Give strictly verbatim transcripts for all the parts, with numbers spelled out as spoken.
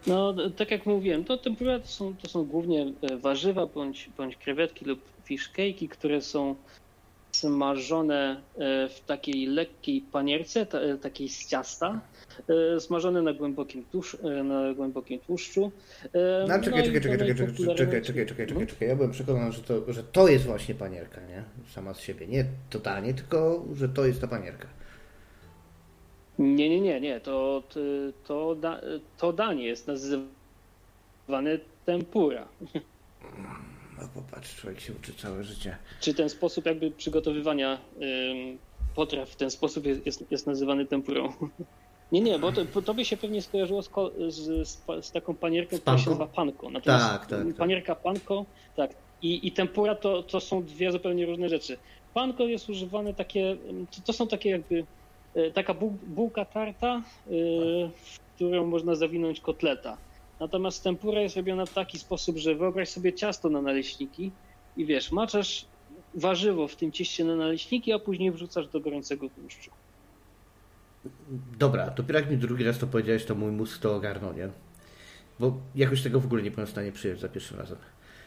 No, tak jak mówiłem, to tempura to są, to są głównie warzywa bądź, bądź krewetki lub fish cake'i, które są smażone w takiej lekkiej panierce, takiej z ciasta, smażone na głębokim, tłusz, na głębokim tłuszczu. No czekaj, czekaj, czekaj, czekaj, czekaj, czekaj, czekaj, czekaj, czekaj, czekaj. Ja byłem przekonany, że to, że to jest właśnie panierka, nie? Sama z siebie. Nie totalnie, tylko że to jest ta panierka. Nie, nie, nie, nie. To, to, to, da, to danie jest nazywane tempura. No popatrz, człowiek się uczy całe życie. Czy ten sposób jakby przygotowywania ym, potraw w ten sposób jest, jest, jest nazywany tempurą? Nie, nie, bo to, to by się pewnie skojarzyło z, z, z, z taką panierką, która się nazywa panko. Natomiast tak, tak, tak. panierka panko, tak. I, i tempura to, to są dwie zupełnie różne rzeczy. Panko jest używane takie, to, to są takie jakby taka bułka tarta, w którą można zawinąć kotleta. Natomiast tempura jest robiona w taki sposób, że wyobraź sobie ciasto na naleśniki i wiesz, maczasz warzywo w tym cieście na naleśniki, a później wrzucasz do gorącego tłuszczu. Dobra, dopiero jak mi drugi raz to powiedziałeś, to mój mózg to ogarnął, nie? Bo jakoś tego w ogóle nie byłem w stanie przyjąć za pierwszym razem.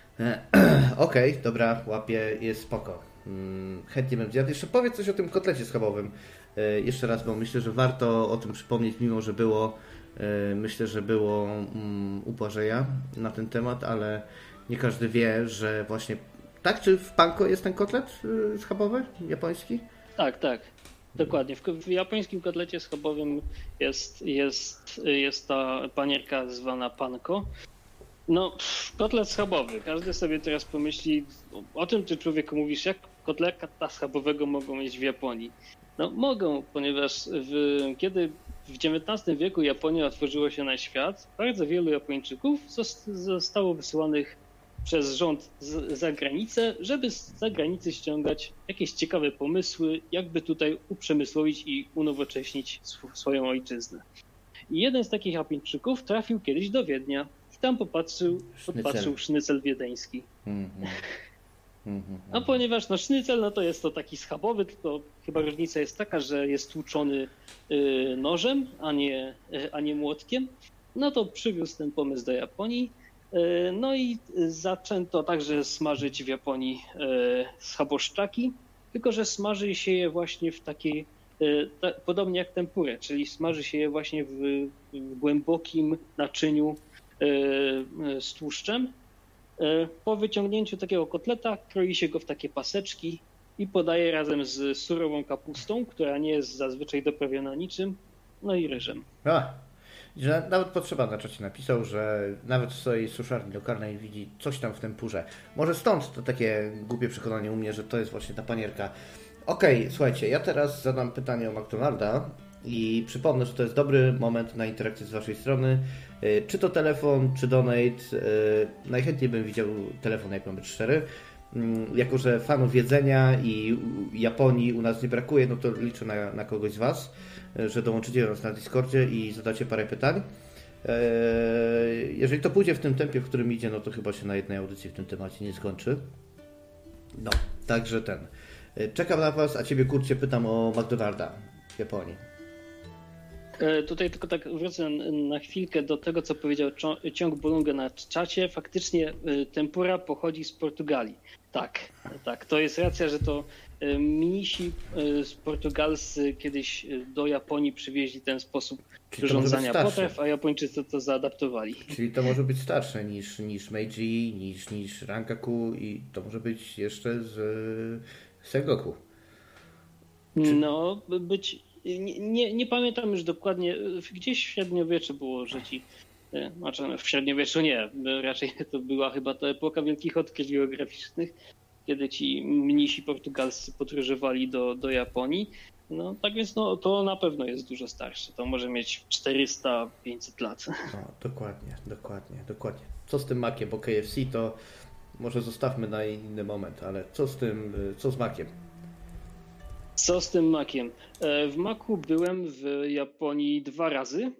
Okej, okay, dobra, łapię, jest spoko. Hmm, chętnie bym zjadł. Jeszcze powiedz coś o tym kotlecie schabowym. E, jeszcze raz, bo myślę, że warto o tym przypomnieć, mimo że było, e, myślę, że było um, u Błażeja na ten temat, ale nie każdy wie, że właśnie tak, czy w panko jest ten kotlet y, schabowy, japoński? Tak, tak. Dokładnie. W, w japońskim kotlecie schabowym jest, jest, jest ta panierka zwana panko. No, kotlet schabowy. Każdy sobie teraz pomyśli, o czym ty człowieku mówisz, jak kotleta schabowego mogą mieć w Japonii? No mogą, ponieważ w, kiedy w dziewiętnastym wieku Japonia otworzyła się na świat, bardzo wielu Japończyków zostało wysyłanych przez rząd z, za granicę, żeby z zagranicy ściągać jakieś ciekawe pomysły, jakby tutaj uprzemysłowić i unowocześnić sw- swoją ojczyznę. I jeden z takich Japończyków trafił kiedyś do Wiednia i tam popatrzył, podpatrzył sznycel wiedeński. Mm-hmm. Mm-hmm. A ponieważ no, sznycel no to jest to taki schabowy, tylko chyba różnica jest taka, że jest tłuczony y, nożem, a nie, y, a nie młotkiem, no to przywiózł ten pomysł do Japonii. No i zaczęto także smażyć w Japonii schaboszczaki, tylko że smaży się je właśnie w takiej, podobnie jak tempurę, czyli smaży się je właśnie w, w głębokim naczyniu z tłuszczem. Po wyciągnięciu takiego kotleta kroi się go w takie paseczki i podaje razem z surową kapustą, która nie jest zazwyczaj doprawiona niczym, no i ryżem. A. Że nawet potrzeba na czacie napisał, że nawet w swojej suszarni lokalnej widzi coś tam w tempurze. Może stąd to takie głupie przekonanie u mnie, że to jest właśnie ta panierka. Okej, okay, słuchajcie, ja teraz zadam pytanie o McDonalda i przypomnę, że to jest dobry moment na interakcję z waszej strony. Czy to telefon, czy donate. Najchętniej bym widział telefon, jak mam być szczery. Jako że fanów jedzenia i Japonii u nas nie brakuje, no to liczę na, na kogoś z was, że dołączycie do nas na Discordzie i zadacie parę pytań. Jeżeli to pójdzie w tym tempie, w którym idzie, no to chyba się na jednej audycji w tym temacie nie skończy. No, także ten. Czekam na was, a ciebie, kurczę, pytam o McDonalda w Japonii. Tutaj tylko tak wrócę na chwilkę do tego, co powiedział Ciąg Bolunga na czacie. Faktycznie tempura pochodzi z Portugalii. Tak, tak, to jest racja, że to mnisi z portugalscy kiedyś do Japonii przywieźli ten sposób wyrządzania potraw, a Japończycy to zaadaptowali. Czyli to może być starsze niż, niż Meiji, niż, niż Rankaku i to może być jeszcze z Sengoku. Czy... No, być... Nie, nie, nie pamiętam już dokładnie, gdzieś w średniowieczu było, że ci, znaczy w średniowieczu nie, raczej to była chyba ta epoka wielkich odkryć geograficznych, kiedy ci mnisi portugalscy podróżowali do, do Japonii. No tak więc no, to na pewno jest dużo starsze, to może mieć czterysta pięćset lat. No, dokładnie, dokładnie, dokładnie. Co z tym makiem, bo K F C to może zostawmy na inny moment, ale co z tym, co z makiem? Co z tym makiem? W maku byłem w Japonii dwa razy,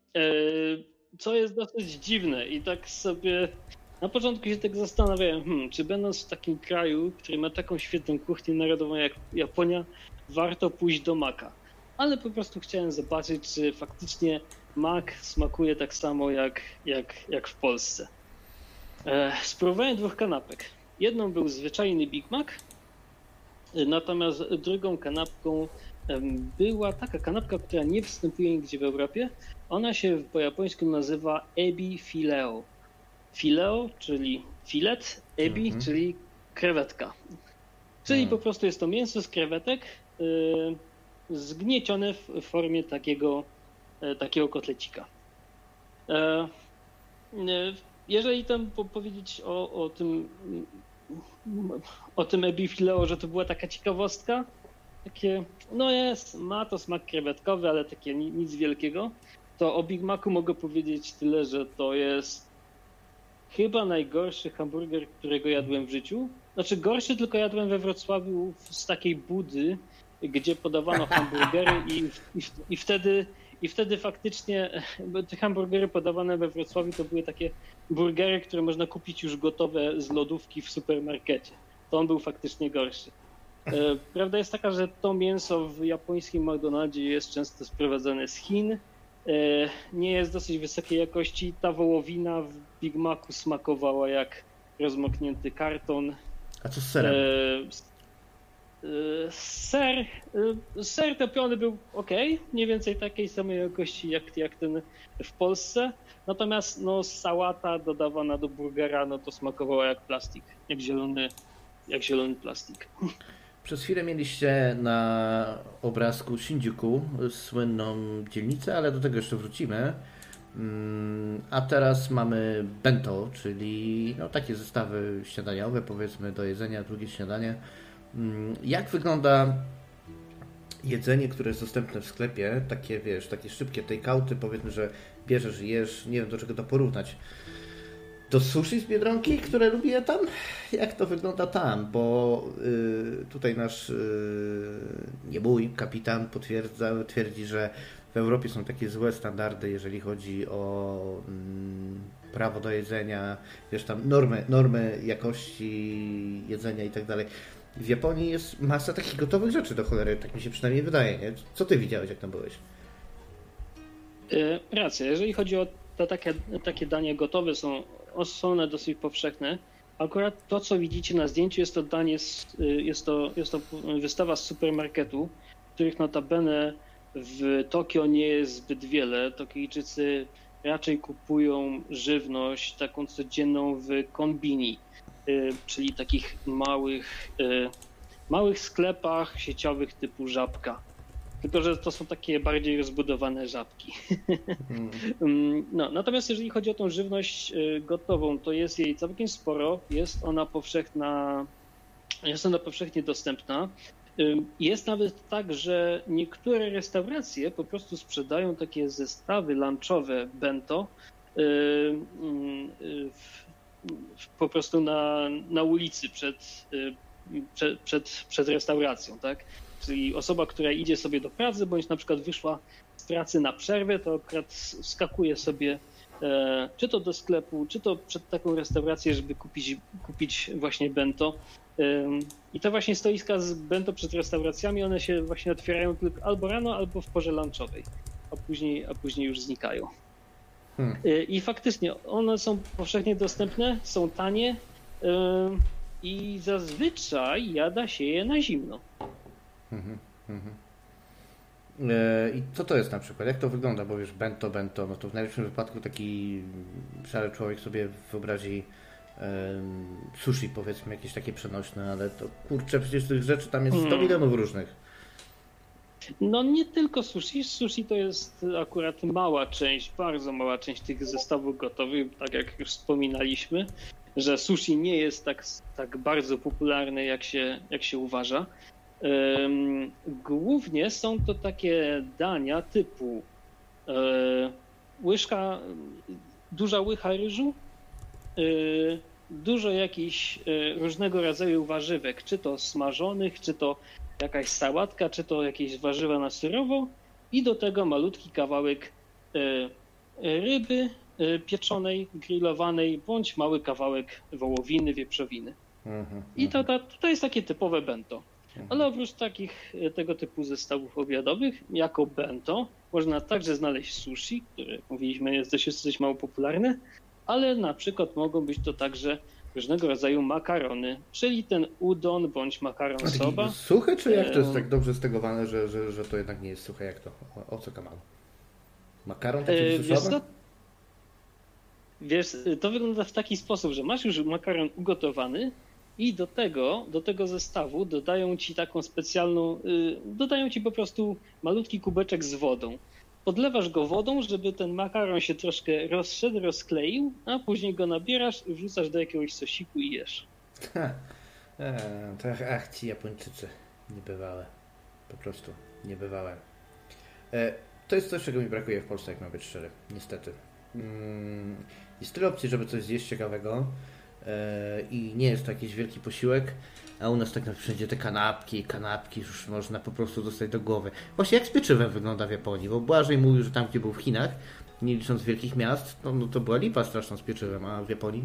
co jest dosyć dziwne i tak sobie na początku się tak zastanawiałem, hmm, czy będąc w takim kraju, który ma taką świetną kuchnię narodową jak Japonia, warto pójść do maka. Ale po prostu chciałem zobaczyć, czy faktycznie Mac smakuje tak samo jak, jak, jak w Polsce. E, spróbowałem dwóch kanapek. Jedną był zwyczajny Big Mac, natomiast drugą kanapką była taka kanapka, która nie występuje nigdzie w Europie. Ona się po japońsku nazywa ebi fileo. Fileo, czyli filet, ebi, mhm. czyli krewetka. Czyli mhm. po prostu jest to mięso z krewetek y, zgniecione w formie takiego, y, takiego kotlecika. Y, y, jeżeli tam po, powiedzieć o, o tym o tym ebi fileo, że to była taka ciekawostka, takie, no jest, ma to smak krewetkowy, ale takie nic wielkiego, to o Big Macu mogę powiedzieć tyle, że to jest chyba najgorszy hamburger, którego jadłem w życiu. Znaczy gorszy tylko jadłem we Wrocławiu z takiej budy, gdzie podawano hamburgery i, i, i wtedy i wtedy faktycznie te hamburgery podawane we Wrocławiu to były takie burgery, które można kupić już gotowe z lodówki w supermarkecie. To on był faktycznie gorszy. Prawda jest taka, że to mięso w japońskim McDonaldzie jest często sprowadzane z Chin. Nie jest dosyć wysokiej jakości. Ta wołowina w Big Macu smakowała jak rozmoknięty karton. A co z serem? Ser, ser topiony był ok, mniej więcej takiej samej jakości jak, jak ten w Polsce. Natomiast no, sałata dodawana do burgera, no to smakowała jak plastik, jak zielony, jak zielony plastik. Przez chwilę mieliście na obrazku Shinjuku, słynną dzielnicę, ale do tego jeszcze wrócimy. A teraz mamy bento, czyli no, takie zestawy śniadaniowe, powiedzmy do jedzenia, drugie śniadanie. Jak wygląda jedzenie, które jest dostępne w sklepie? Takie, wiesz, takie szybkie take-outy, powiedzmy, że bierzesz i jesz, nie wiem do czego to porównać. Do sushi z Biedronki, które lubię tam? Jak to wygląda tam? Bo y, tutaj nasz, y, nie mój kapitan potwierdza, twierdzi, że w Europie są takie złe standardy, jeżeli chodzi o mm, prawo do jedzenia, wiesz, tam normy, normy jakości jedzenia i tak dalej. W Japonii jest masa takich gotowych rzeczy do cholery, tak mi się przynajmniej wydaje, nie? Co ty widziałeś, jak tam byłeś? Yy, racja, jeżeli chodzi o te takie, takie dania gotowe, są, są one dosyć powszechne. Akurat to, co widzicie na zdjęciu, jest to danie, z, jest to, jest to wystawa z supermarketu, których notabene w Tokio nie jest zbyt wiele. Tokijczycy raczej kupują żywność taką codzienną w konbini, czyli takich małych, małych sklepach sieciowych typu Żabka. Tylko że to są takie bardziej rozbudowane Żabki. Mm. No, natomiast jeżeli chodzi o tą żywność gotową, to jest jej całkiem sporo. Jest ona powszechna, jest ona powszechnie dostępna. Jest nawet tak, że niektóre restauracje po prostu sprzedają takie zestawy lunchowe bento po prostu na, na ulicy przed, przed, przed, przed restauracją, tak? Czyli osoba, która idzie sobie do pracy, bądź na przykład wyszła z pracy na przerwę, to akurat skakuje sobie e, czy to do sklepu, czy to przed taką restaurację, żeby kupić, kupić właśnie bento. E, I te właśnie stoiska z bento przed restauracjami, one się właśnie otwierają tylko albo rano, albo w porze lunchowej, a później, a później już znikają. Hmm. E, I faktycznie one są powszechnie dostępne, są tanie e, i zazwyczaj jada się je na zimno. Mhm, mhm. I co to jest na przykład? Jak to wygląda? Bo wiesz, bento, bento, no to w najlepszym wypadku taki szary człowiek sobie wyobrazi um, sushi, powiedzmy, jakieś takie przenośne, ale to kurczę, przecież tych rzeczy tam jest sto hmm. milionów różnych. No nie tylko sushi. Sushi to jest akurat mała część, bardzo mała część tych zestawów gotowych, tak jak już wspominaliśmy, że sushi nie jest tak, tak bardzo popularne, jak się, jak się uważa. Głównie są to takie dania typu łyżka, duża łycha ryżu, dużo jakichś różnego rodzaju warzywek, czy to smażonych, czy to jakaś sałatka, czy to jakieś warzywa na surowo i do tego malutki kawałek ryby pieczonej, grillowanej, bądź mały kawałek wołowiny, wieprzowiny. Mhm, I to, to, to jest takie typowe bento. Ale oprócz takich tego typu zestawów obiadowych, jako bento, można także znaleźć sushi, które, jak mówiliśmy, jest dość, dość mało popularne, ale na przykład mogą być to także różnego rodzaju makarony, czyli ten udon bądź makaron soba. Suchy, czy jak to jest tak dobrze stegowane, że, że, że to jednak nie jest suche, jak to? O, o co kaman? Makaron taki E, wysuszony? Wiesz, to wygląda w taki sposób, że masz już makaron ugotowany i do tego, do tego zestawu dodają ci taką specjalną, y, dodają ci po prostu malutki kubeczek z wodą. Podlewasz go wodą, żeby ten makaron się troszkę rozszedł, rozkleił, a później go nabierasz i wrzucasz do jakiegoś sosiku i jesz. Ha. E, to ach, ci Japończycy niebywałe. Po prostu niebywałe. E, to jest coś, czego mi brakuje w Polsce, jak mam być szczery. Niestety. Mm, jest tyle opcji, żeby coś zjeść ciekawego e, i nie jest to jakiś wielki posiłek, a u nas tak naprawdę wszędzie te kanapki, kanapki już można po prostu dostać do głowy. Właśnie jak z pieczywem wygląda w Japonii, bo Błażej mówił, że tam, gdzie był w Chinach, nie licząc wielkich miast, no, no to była lipa straszna z pieczywem, a w Japonii?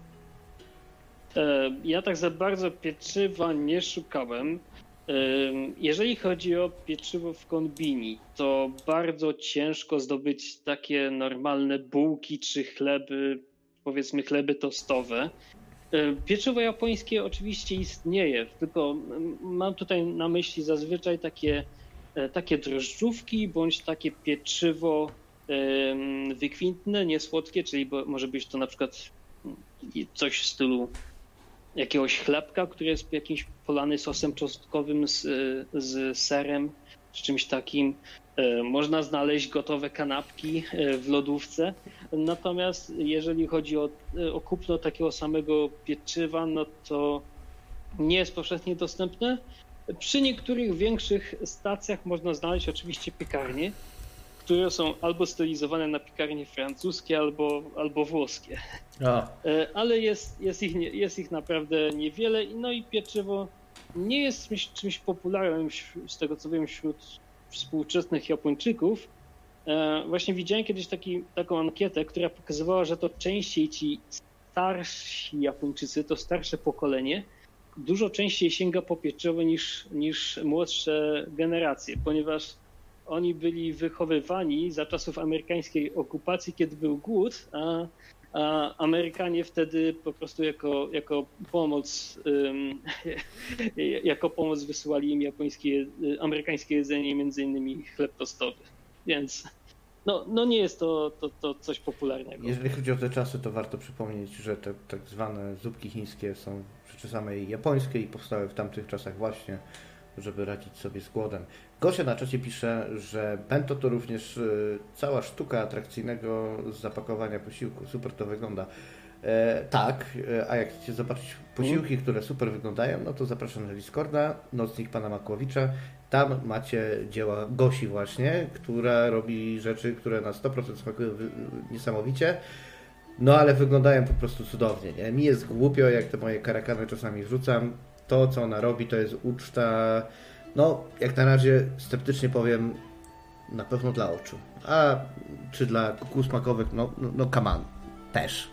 E, ja tak za bardzo pieczywa nie szukałem. E, jeżeli chodzi o pieczywo w konbini, to bardzo ciężko zdobyć takie normalne bułki czy chleby, powiedzmy chleby tostowe. Pieczywo japońskie oczywiście istnieje, tylko mam tutaj na myśli zazwyczaj takie, takie drożdżówki bądź takie pieczywo wykwintne, niesłodkie, czyli może być to na przykład coś w stylu jakiegoś chlebka, który jest jakimś polany sosem czosnkowym z, z serem czy czymś takim. Można znaleźć gotowe kanapki w lodówce, natomiast jeżeli chodzi o, o kupno takiego samego pieczywa, no to nie jest powszechnie dostępne. Przy niektórych większych stacjach można znaleźć oczywiście piekarnie, które są albo stylizowane na piekarnie francuskie, albo, albo włoskie. A. Ale jest, jest, ich, jest ich naprawdę niewiele, no i pieczywo nie jest czymś, czymś popularnym, z tego co wiem, wśród współczesnych Japończyków. Właśnie widziałem kiedyś taki, taką ankietę, która pokazywała, że to częściej ci starsi Japończycy, to starsze pokolenie, dużo częściej sięga po pieczywo niż, niż młodsze generacje, ponieważ oni byli wychowywani za czasów amerykańskiej okupacji, kiedy był głód, a, a Amerykanie wtedy po prostu jako, jako pomoc um, jako pomoc wysyłali im japońskie, amerykańskie jedzenie, między innymi chleb tostowy. Więc no, no nie jest to, to, to coś popularnego. Jeżeli chodzi o te czasy, to warto przypomnieć, że te tak zwane zupki chińskie są rzeczy samej japońskiej i powstały w tamtych czasach właśnie, żeby radzić sobie z głodem. Gosia na czacie pisze, że bento to również cała sztuka atrakcyjnego zapakowania posiłku. Super to wygląda. E, tak, a jak chcecie zobaczyć posiłki, które super wyglądają, no to zapraszam na Discorda, Nocnik Pana Makłowicza. Tam macie dzieła Gosi właśnie, która robi rzeczy, które na sto procent smakują niesamowicie, no ale wyglądają po prostu cudownie. Nie? Mi jest głupio, jak te moje karakany czasami wrzucam. To, co ona robi, to jest uczta, no jak na razie sceptycznie powiem, na pewno dla oczu. A czy dla kuku smakowych, no, no, no come on, też.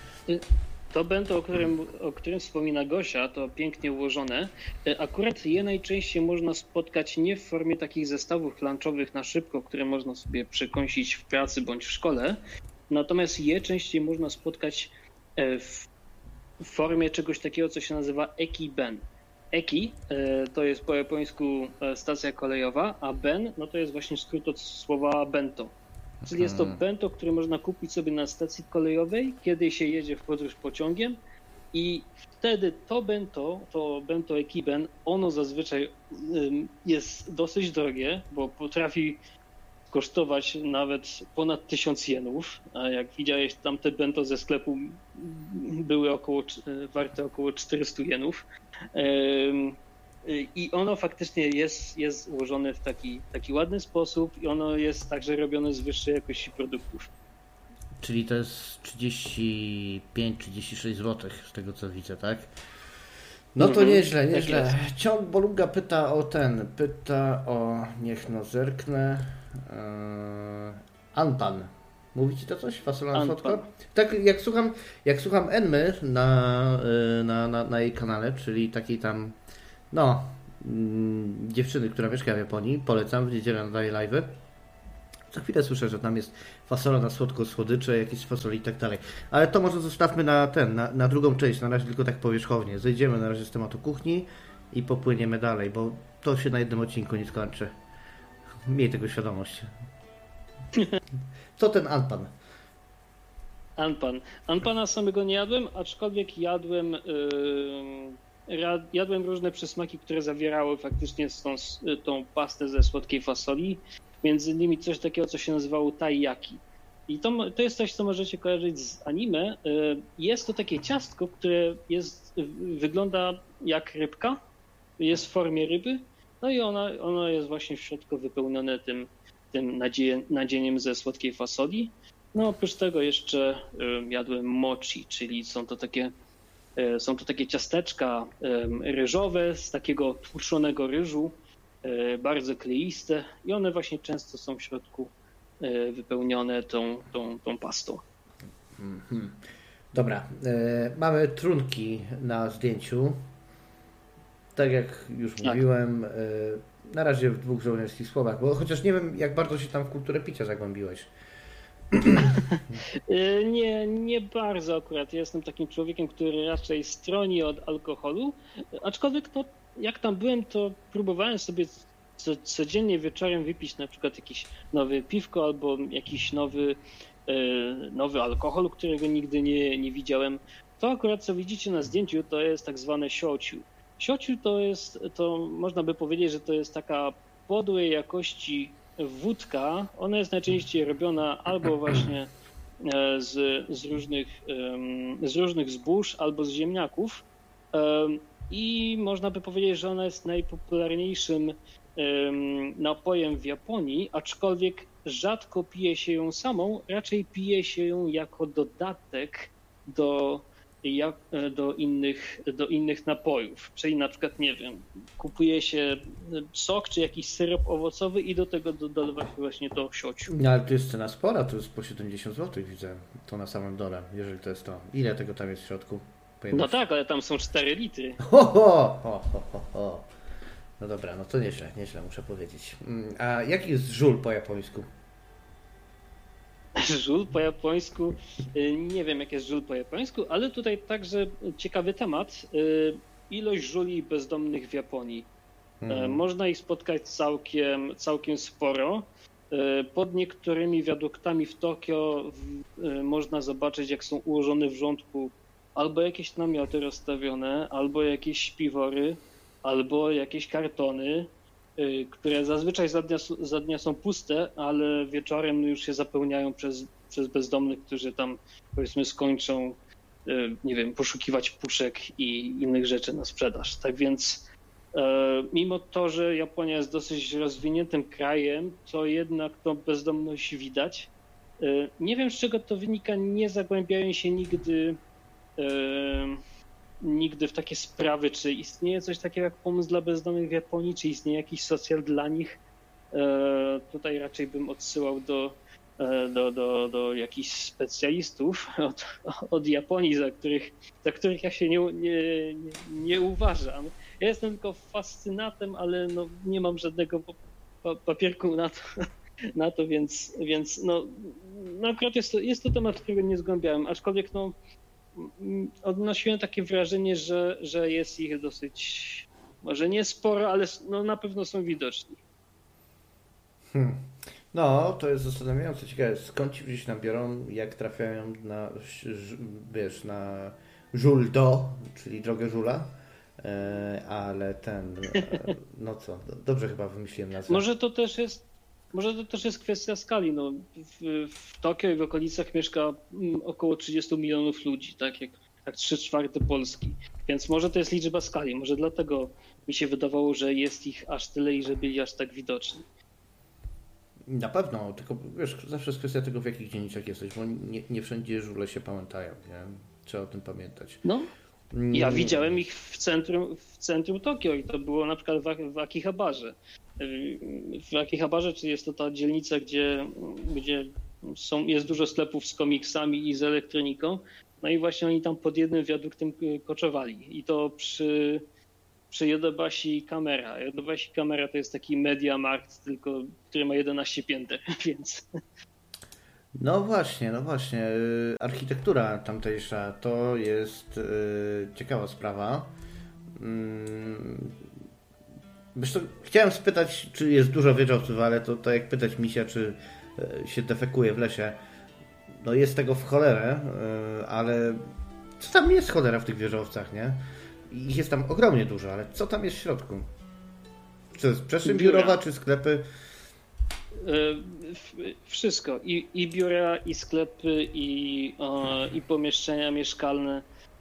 To bento, o którym, o którym wspomina Gosia, to pięknie ułożone. Akurat je najczęściej można spotkać nie w formie takich zestawów lunchowych na szybko, które można sobie przekąsić w pracy bądź w szkole, natomiast je częściej można spotkać w formie czegoś takiego, co się nazywa eki-ben. Eki to jest po japońsku stacja kolejowa, a ben no to jest właśnie skrót od słowa bento. Czyli jest to bento, które można kupić sobie na stacji kolejowej, kiedy się jedzie w podróż pociągiem i wtedy to bento, to bento eki-ben, ono zazwyczaj jest dosyć drogie, bo potrafi kosztować nawet ponad tysiąc jenów, a jak widziałeś, tamte bento ze sklepu były około, warte około czterysta jenów. I ono faktycznie jest, jest ułożone w taki, taki ładny sposób i ono jest także robione z wyższej jakości produktów. Czyli to jest trzydzieści pięć trzydzieści sześć złotych z tego co widzę, tak? No to nieźle, nieźle. Tak Ciąg Bolunga pyta o ten, pyta o, niech no zerknę, yy, Anpan. Mówi ci to coś? Fasola słodko? Tak, jak słucham, jak słucham Enmy na, na, na, na jej kanale, czyli takiej tam, no, mm, dziewczyny, która mieszka w Japonii, polecam, w niedzielę nadaje live'y. co chwilę słyszę, że tam jest fasola na słodko, słodycze, jakieś fasole i tak dalej. Ale to może zostawmy na ten, na, na drugą część, na razie tylko tak powierzchownie. Zejdziemy na razie z tematu kuchni i popłyniemy dalej, bo to się na jednym odcinku nie skończy. Miej tego świadomość. Co ten Anpan? Anpan. Anpana samego nie jadłem, aczkolwiek jadłem, yy, jadłem różne przysmaki, które zawierały faktycznie tą, tą pastę ze słodkiej fasoli. Między innymi coś takiego, co się nazywało taiyaki. I to, to jest coś, co możecie kojarzyć z anime. Yy, jest to takie ciastko, które jest, wygląda jak rybka, jest w formie ryby, no i ona, ono jest właśnie w środku wypełnione tym, tym nadzie, nadzieniem ze słodkiej fasoli. No oprócz tego jeszcze y, jadłem mochi, czyli są to takie, y, są to takie ciasteczka y, ryżowe z takiego tłuczonego ryżu, y, bardzo kleiste i one właśnie często są w środku y, wypełnione tą, tą, tą pastą. Mm-hmm. Dobra, y, mamy trunki na zdjęciu. Tak jak już tak. mówiłem, y, na razie w dwóch żołnierskich słowach, bo chociaż nie wiem, jak bardzo się tam w kulturę picia zagłębiłeś. Nie, nie bardzo akurat. Ja jestem takim człowiekiem, który raczej stroni od alkoholu, aczkolwiek no, jak tam byłem, to próbowałem sobie co, codziennie wieczorem wypić na przykład jakieś nowe piwko albo jakiś nowy, nowy alkohol, którego nigdy nie, nie widziałem. To akurat co widzicie na zdjęciu, to jest tak zwane shochu. Shochu to jest, to można by powiedzieć, że to jest taka podłej jakości wódka. Ona jest najczęściej robiona albo właśnie z, z, różnych, z różnych zbóż, albo z ziemniaków i można by powiedzieć, że ona jest najpopularniejszym napojem w Japonii, aczkolwiek rzadko pije się ją samą, raczej pije się ją jako dodatek do Jak do innych, do innych napojów, czyli na przykład, nie wiem, kupuje się sok czy jakiś syrop owocowy i do tego dolewa się właśnie to siociu. No ale to jest cena spora, to jest po siedemdziesiąt złotych, widzę, to na samym dole, jeżeli to jest to. Ile tego tam jest w środku? No tak, ale tam są cztery litry. Ho, ho, ho, ho, ho, ho. No dobra, no to nieźle, nieźle muszę powiedzieć. A jaki jest żul po japońsku? Żul po japońsku, nie wiem jak jest żul po japońsku, ale tutaj także ciekawy temat. Ilość żuli bezdomnych w Japonii. Hmm. Można ich spotkać całkiem, całkiem sporo. Pod niektórymi wiaduktami w Tokio można zobaczyć, jak są ułożone w rządku albo jakieś namioty rozstawione, albo jakieś śpiwory, albo jakieś kartony, które zazwyczaj za dnia, za dnia są puste, ale wieczorem już się zapełniają przez, przez bezdomnych, którzy tam powiedzmy skończą, nie wiem, poszukiwać puszek i innych rzeczy na sprzedaż. Tak więc mimo to, że Japonia jest dosyć rozwiniętym krajem, to jednak tą bezdomność widać. Nie wiem, z czego to wynika, nie zagłębiałem się nigdy nigdy w takie sprawy, czy istnieje coś takiego jak pomoc dla bezdomnych w Japonii, czy istnieje jakiś socjal dla nich. E, tutaj raczej bym odsyłał do, do, do, do jakichś specjalistów od, od Japonii, za których, za których ja się nie, nie, nie, nie uważam. Ja jestem tylko fascynatem, ale no, nie mam żadnego papierku na to, na to więc, więc no, no akurat jest to, jest to temat, którego nie zgłębiałem, aczkolwiek no, odnosiłem takie wrażenie, że, że jest ich dosyć, może nie sporo, ale no na pewno są widoczni. Hmm. No, to jest zastanawiające. Ciekawe, skąd ci gdzieś nabiorą, jak trafiają na, wiesz, na żul do, czyli drogę żula, ale ten, no co, dobrze chyba wymyśliłem nazwę. Może to też jest Może to też jest kwestia skali. No, w, w Tokio i w okolicach mieszka około trzydzieści milionów ludzi, tak jak, jak trzy czwarte Polski. Więc może to jest liczba skali. Może dlatego mi się wydawało, że jest ich aż tyle i że byli aż tak widoczni. Na pewno, tylko wiesz, zawsze jest kwestia tego, w jakich dzielnicach jesteś, bo nie, nie wszędzie żule się pamiętają, nie? Trzeba o tym pamiętać. No, ja widziałem ich w centrum, w centrum Tokio i to było na przykład w, w Akihabarze. W Akihabarze, czyli jest to ta dzielnica, gdzie, gdzie są, jest dużo sklepów z komiksami i z elektroniką. No i właśnie oni tam pod jednym wiaduktem koczowali. I to przy, przy Yodobashi Camera. Yodobashi Camera to jest taki MediaMarkt, tylko który ma jedenaście pięter, więc... No właśnie, no właśnie. Architektura tamtejsza to jest ciekawa sprawa. Zresztą chciałem spytać, czy jest dużo wieżowców, ale to, to jak pytać misia, czy się defekuje w lesie. No jest tego w cholerę, ale co tam jest cholera w tych wieżowcach, nie? Ich jest tam ogromnie dużo, ale co tam jest w środku? Czy to jest przestrzeń biurowa, czy sklepy? Wszystko. I, i biura, i sklepy, i, o, i pomieszczenia mieszkalne.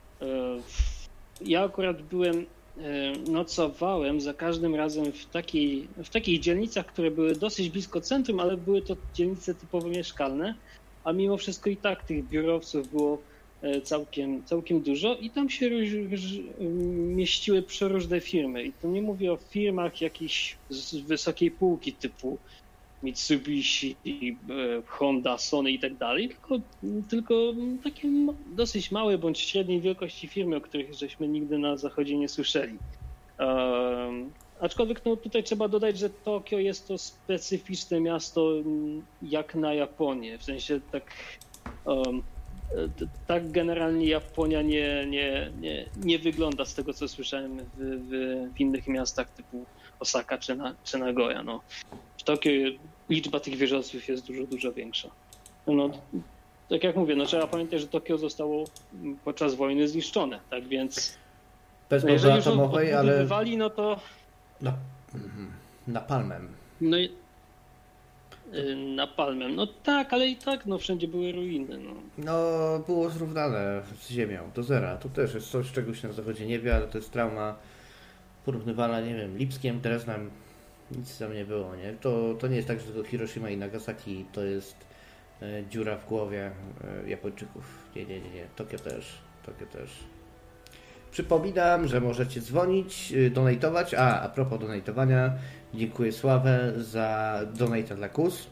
Ja akurat byłem, nocowałem za każdym razem w, takiej, w takich dzielnicach, które były dosyć blisko centrum, ale były to dzielnice typowo mieszkalne, a mimo wszystko i tak tych biurowców było całkiem, całkiem dużo i tam się róż, róż, mieściły przeróżne firmy. I tu nie mówię o firmach jakiejś z wysokiej półki typu Mitsubishi, Honda, Sony i tak dalej, tylko, tylko takie dosyć małe bądź średniej wielkości firmy, o których żeśmy nigdy na zachodzie nie słyszeli. Um, aczkolwiek no, tutaj trzeba dodać, że Tokio jest to specyficzne miasto jak na Japonię, w sensie tak um, tak generalnie Japonia nie, nie, nie, nie wygląda z tego, co słyszałem w, w, w innych miastach typu Osaka czy, na, czy Nagoya. No. W Tokio liczba tych wieżowców jest dużo, dużo większa. No, tak jak mówię, no, trzeba pamiętać, że Tokio zostało podczas wojny zniszczone, tak więc bez no, jeżeli już atomowej, ale wywali, no to na, napalmem. No i napalmem. No tak, ale i tak no wszędzie były ruiny. No, no było zrównane z ziemią do zera. To też jest coś, czego się na zachodzie nie wie, ale to jest trauma porównywana, nie wiem, Lipskiem, teraz nam nic tam nie było, nie? To, to nie jest tak, że to Hiroshima i Nagasaki to jest e, dziura w głowie e, Japończyków. Nie, nie, nie, nie. Tokio też. Tokio też. Przypominam, że możecie dzwonić, donatować. A, a propos donatowania, dziękuję Sławę za donata dla Kus.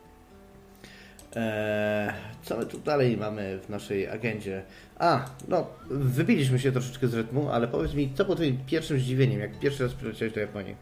Eee, co my tu dalej mamy w naszej agendzie? A, no, wybiliśmy się troszeczkę z rytmu, ale powiedz mi, co było twoim pierwszym zdziwieniem, jak pierwszy raz przyleciałeś do Japonii?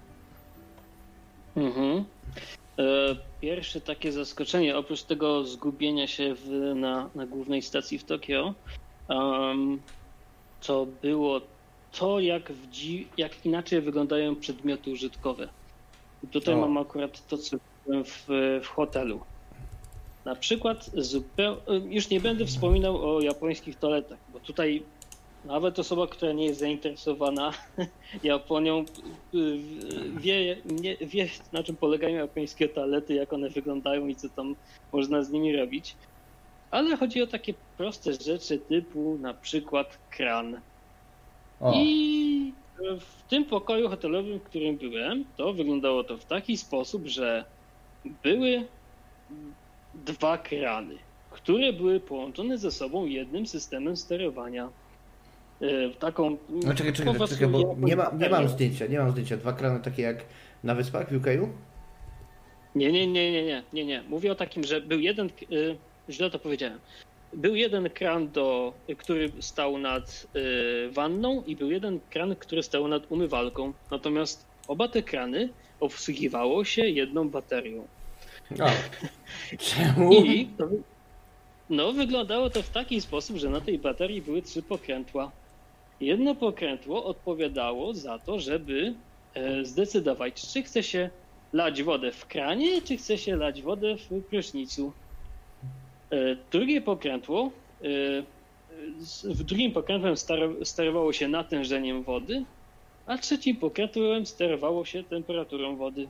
Mhm. Pierwsze takie zaskoczenie, oprócz tego zgubienia się w, na, na głównej stacji w Tokio, um, to było to, jak, w dzi- jak inaczej wyglądają przedmioty użytkowe. I tutaj o. mam akurat to, co byłem w, w hotelu. Na przykład, zupeł... już nie będę wspominał o japońskich toaletach, bo tutaj nawet osoba, która nie jest zainteresowana Japonią, wie, nie, wie na czym polegają japońskie toalety, jak one wyglądają i co tam można z nimi robić. Ale chodzi o takie proste rzeczy typu na przykład kran. O. I w tym pokoju hotelowym, w którym byłem, to wyglądało to w taki sposób, że były dwa krany, które były połączone ze sobą jednym systemem sterowania. Taką. No czekaj, czekaj, czekaj, czekaj bo nie, ma, nie mam zdjęcia, nie mam zdjęcia. Dwa krany takie jak na wyspach w U K U? Nie, nie, nie, nie, nie, nie, nie. Mówię o takim, że był jeden, yy, źle to powiedziałem. Był jeden kran, do, który stał nad yy, wanną i był jeden kran, który stał nad umywalką. Natomiast oba te krany obsługiwało się jedną baterią. O. Czemu? I to, no, wyglądało to w taki sposób, że na tej baterii były trzy pokrętła. Jedno pokrętło odpowiadało za to, żeby e, zdecydować, czy chce się lać wodę w kranie, czy chce się lać wodę w prysznicu. E, drugie pokrętło, e, w drugim pokrętłem sterowało się natężeniem wody, a trzecim pokrętłem sterowało się temperaturą wody.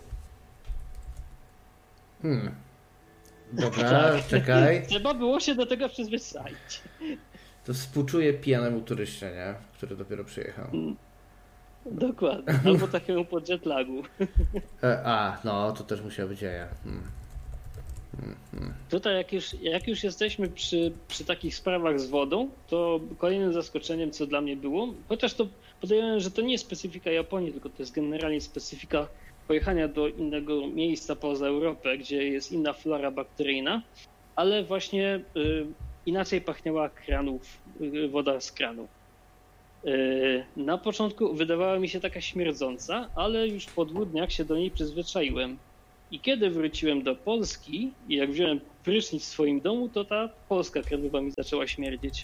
Hmm. Dobra, tak. Czekaj. Trzeba było się do tego przyzwyczaić. To współczuję pijanemu turyście, nie? Który dopiero przyjechał. Dokładnie, albo takiemu po jetlagu. E, a, no, to też musiało być jaja. Hmm. Hmm, hmm. Tutaj jak już, jak już jesteśmy przy, przy takich sprawach z wodą, to kolejnym zaskoczeniem, co dla mnie było, chociaż to podejrzewam, że to nie jest specyfika Japonii, tylko to jest generalnie specyfika pojechania do innego miejsca poza Europę, gdzie jest inna flora bakteryjna, ale właśnie y, inaczej pachniała kranów, y, woda z kranu. Na początku wydawała mi się taka śmierdząca, ale już po dwóch dniach się do niej przyzwyczaiłem. I kiedy wróciłem do Polski i jak wziąłem prysznic w swoim domu, to ta polska kredywa mi zaczęła śmierdzieć.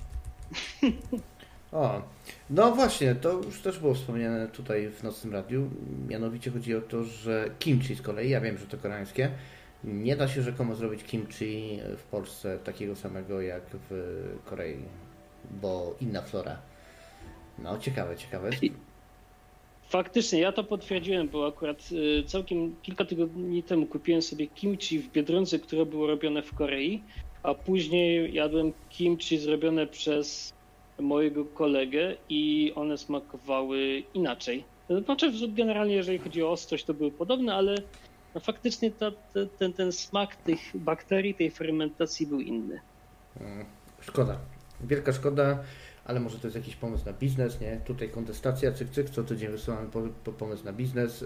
O, no właśnie, to już też było wspomniane tutaj w Nocnym Radiu. Mianowicie chodzi o to, że kimchi z kolei, ja wiem, że to koreańskie, nie da się rzekomo zrobić kimchi w Polsce takiego samego jak w Korei, bo inna flora. No, ciekawe, ciekawe. Faktycznie, ja to potwierdziłem, bo akurat całkiem kilka tygodni temu kupiłem sobie kimchi w Biedronce, które było robione w Korei, a później jadłem kimchi zrobione przez mojego kolegę i one smakowały inaczej. Znaczy, generalnie jeżeli chodzi o ostrość, to były podobne, ale no faktycznie ta, ta, ten, ten smak tych bakterii, tej fermentacji był inny. Szkoda. Wielka szkoda, ale może to jest jakiś pomysł na biznes, nie? Tutaj kontestacja, cyk, cyk, co tydzień wysyłamy po, po pomysł na biznes.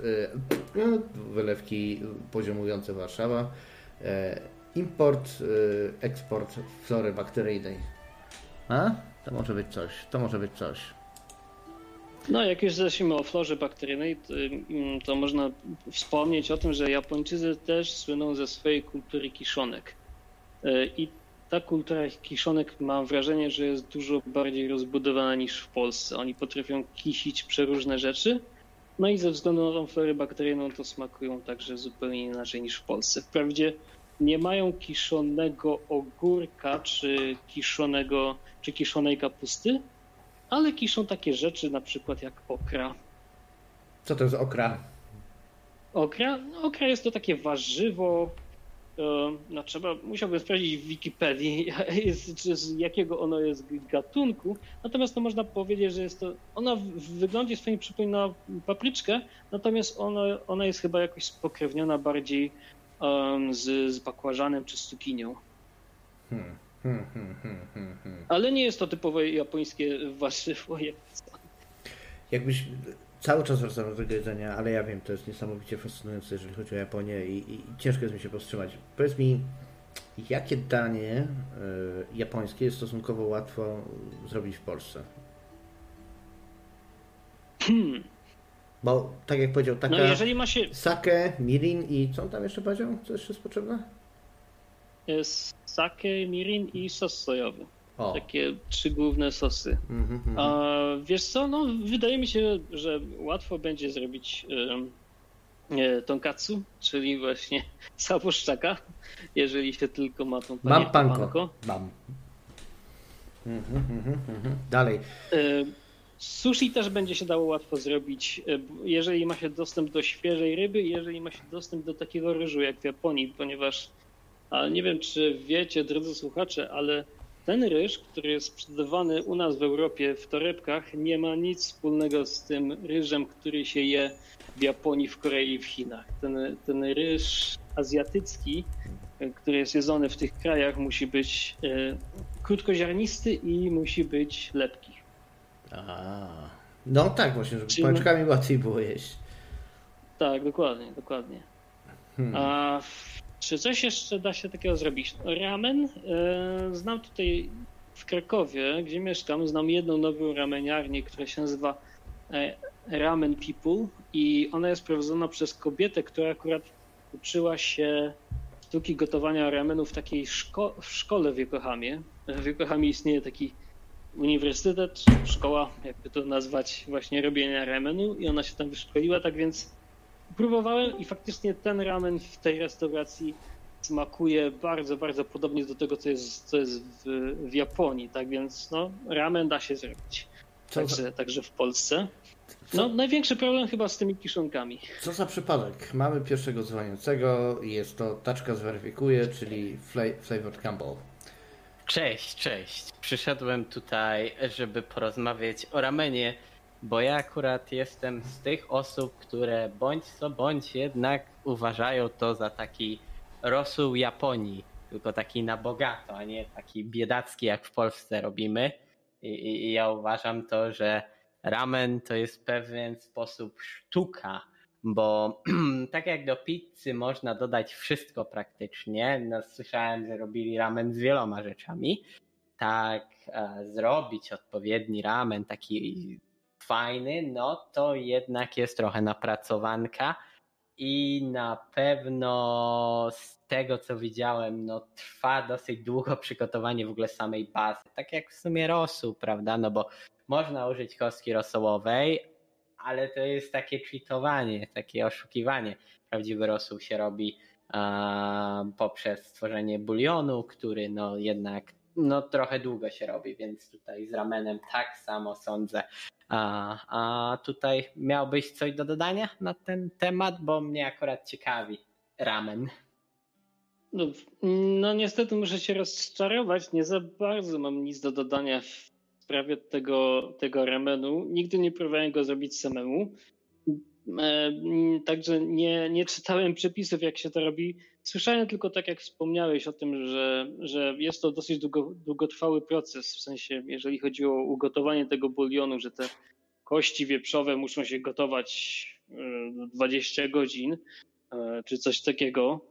Wylewki poziomujące Warszawa. Import, eksport flory bakteryjnej. A? To może być coś, to może być coś. No, jak już zaczniemy o florze bakteryjnej, to, to można wspomnieć o tym, że Japończycy też słyną ze swojej kultury kiszonek. I ta kultura kiszonek, mam wrażenie, że jest dużo bardziej rozbudowana niż w Polsce. Oni potrafią kisić przeróżne rzeczy, no i ze względu na tą florę bakteryjną to smakują także zupełnie inaczej niż w Polsce. Wprawdzie nie mają kiszonego ogórka czy kiszonego, czy kiszonej kapusty, ale kiszą takie rzeczy na przykład jak okra. Co to jest okra? Okra? No, okra jest to takie warzywo, no trzeba, musiałbym sprawdzić w Wikipedii, z jakiego ono jest gatunku, natomiast to można powiedzieć, że jest to, ona w wyglądzie swoim przypomina papryczkę, natomiast ona, ona jest chyba jakoś spokrewniona bardziej um, z, z bakłażanem czy z cukinią. Hmm, hmm, hmm, hmm, hmm, hmm. Ale nie jest to typowe japońskie warzywo. Jakbyś cały czas wracam do tego jedzenia, ale ja wiem, to jest niesamowicie fascynujące, jeżeli chodzi o Japonię i, i ciężko jest mi się powstrzymać. Powiedz mi, jakie danie y, japońskie jest stosunkowo łatwo zrobić w Polsce? Hmm. Bo tak jak powiedział, taka no jeżeli ma się... sake, mirin i co on tam jeszcze powiedział? Co jeszcze jest potrzebne? Jest sake, mirin i sos sojowy. O. Takie trzy główne sosy. Mm-hmm. A wiesz co, no wydaje mi się, że łatwo będzie zrobić e, tonkatsu, czyli właśnie saboszczaka, jeżeli się tylko ma tą Mam panko. panko. Mam. Mm-hmm, mm-hmm. Dalej. E, sushi też będzie się dało łatwo zrobić, jeżeli ma się dostęp do świeżej ryby, jeżeli ma się dostęp do takiego ryżu jak w Japonii, ponieważ ale nie wiem, czy wiecie, drodzy słuchacze, ale ten ryż, który jest sprzedawany u nas w Europie w torebkach, nie ma nic wspólnego z tym ryżem, który się je w Japonii, w Korei i w Chinach. Ten, ten ryż azjatycki, który jest jedzony w tych krajach, musi być e, krótkoziarnisty i musi być lepki. A, no tak właśnie, żeby Czyli... pączkami łatwiej było jeść. Tak, dokładnie, dokładnie. Hmm. A czy coś jeszcze da się takiego zrobić? Ramen. Znam tutaj w Krakowie, gdzie mieszkam, znam jedną nową rameniarnię, która się nazywa Ramen People i ona jest prowadzona przez kobietę, która akurat uczyła się sztuki gotowania ramenu w takiej szko- w szkole w Yokohamie. W Yokohamie istnieje taki uniwersytet, szkoła, jakby to nazwać, właśnie robienia ramenu i ona się tam wyszkoliła, tak więc próbowałem i faktycznie ten ramen w tej restauracji smakuje bardzo, bardzo podobnie do tego, co jest, co jest w, w Japonii, tak więc no, ramen da się zrobić. Także, także w Polsce. No, co? Największy problem chyba z tymi kiszonkami. Co za przypadek? Mamy pierwszego dzwoniącego i jest to Taczka zweryfikuje, czyli Flavored Campbell. Cześć, cześć. Przyszedłem tutaj, żeby porozmawiać o ramenie, bo ja akurat jestem z tych osób, które bądź co bądź jednak uważają to za taki rosół Japonii, tylko taki na bogato, a nie taki biedacki jak w Polsce robimy. I, i, i ja uważam to, że ramen to jest pewien sposób sztuka, bo tak jak do pizzy można dodać wszystko praktycznie, no, słyszałem, że robili ramen z wieloma rzeczami, tak e, zrobić odpowiedni ramen, taki fajny, no to jednak jest trochę napracowanka i na pewno z tego co widziałem, no trwa dosyć długo przygotowanie w ogóle samej bazy, tak jak w sumie rosół, prawda, no bo można użyć kostki rosołowej, ale to jest takie cheatowanie, takie oszukiwanie. Prawdziwy rosół się robi uh, poprzez stworzenie bulionu, który no jednak no trochę długo się robi, więc tutaj z ramenem tak samo sądzę. A, a tutaj miałbyś coś do dodania na ten temat, bo mnie akurat ciekawi ramen. No, no niestety muszę się rozczarować, nie za bardzo mam nic do dodania w sprawie tego, tego ramenu. Nigdy nie próbowałem go zrobić samemu. E, także nie, nie czytałem przepisów, jak się to robi. Słyszałem tylko, tak jak wspomniałeś o tym, że, że jest to dosyć długo, długotrwały proces, w sensie jeżeli chodzi o ugotowanie tego bulionu, że te kości wieprzowe muszą się gotować dwadzieścia godzin czy coś takiego.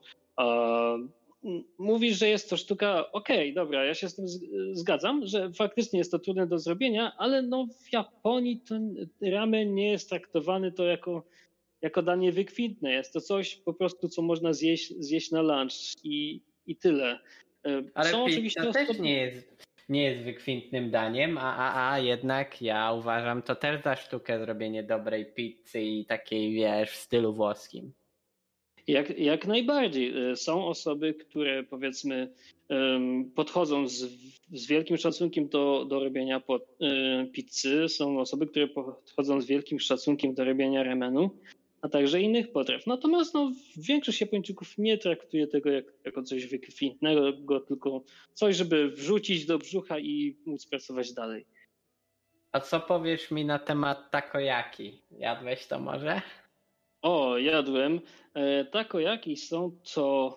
Mówisz, że jest to sztuka, okej, okay, dobra, ja się z tym zgadzam, że faktycznie jest to trudne do zrobienia, ale no w Japonii ten ramen nie jest traktowany to jako, jako danie wykwintne. Jest to coś po prostu, co można zjeść, zjeść na lunch i, i tyle. Ale Są oczywiście to też nie jest, nie jest wykwintnym daniem, a, a, a jednak ja uważam to też za sztukę zrobienie dobrej pizzy i takiej, wiesz, w stylu włoskim. Jak, jak najbardziej. Są osoby, które powiedzmy podchodzą z, z wielkim szacunkiem do, do robienia pizzy. Są osoby, które podchodzą z wielkim szacunkiem do robienia ramenu, a także innych potraw. Natomiast no, większość Japończyków nie traktuje tego jak, jako coś wykwintnego, tylko coś, żeby wrzucić do brzucha i móc pracować dalej. A co powiesz mi na temat takoyaki? Jadłeś to może? O, jadłem. Takoyaki są to,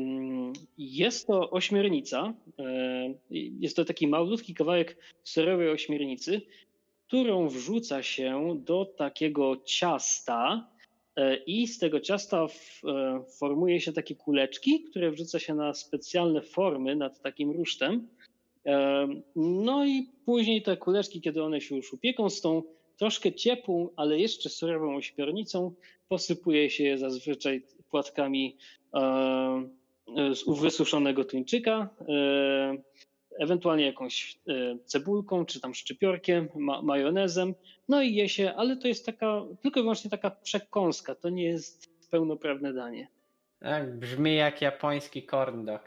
jest to ośmiornica. Jest to taki malutki kawałek serowej ośmiornicy, którą wrzuca się do takiego ciasta i z tego ciasta formuje się takie kuleczki, które wrzuca się na specjalne formy nad takim rusztem. No i później te kuleczki, kiedy one się już upieką, z tą troszkę ciepłą, ale jeszcze surową ośmiornicą, posypuje się je zazwyczaj płatkami z wysuszonego tuńczyka, ewentualnie jakąś cebulką, czy tam szczypiorkiem, ma- majonezem, no i je się, ale to jest taka, tylko i wyłącznie taka przekąska, to nie jest pełnoprawne danie. Tak, brzmi jak japoński corn dog.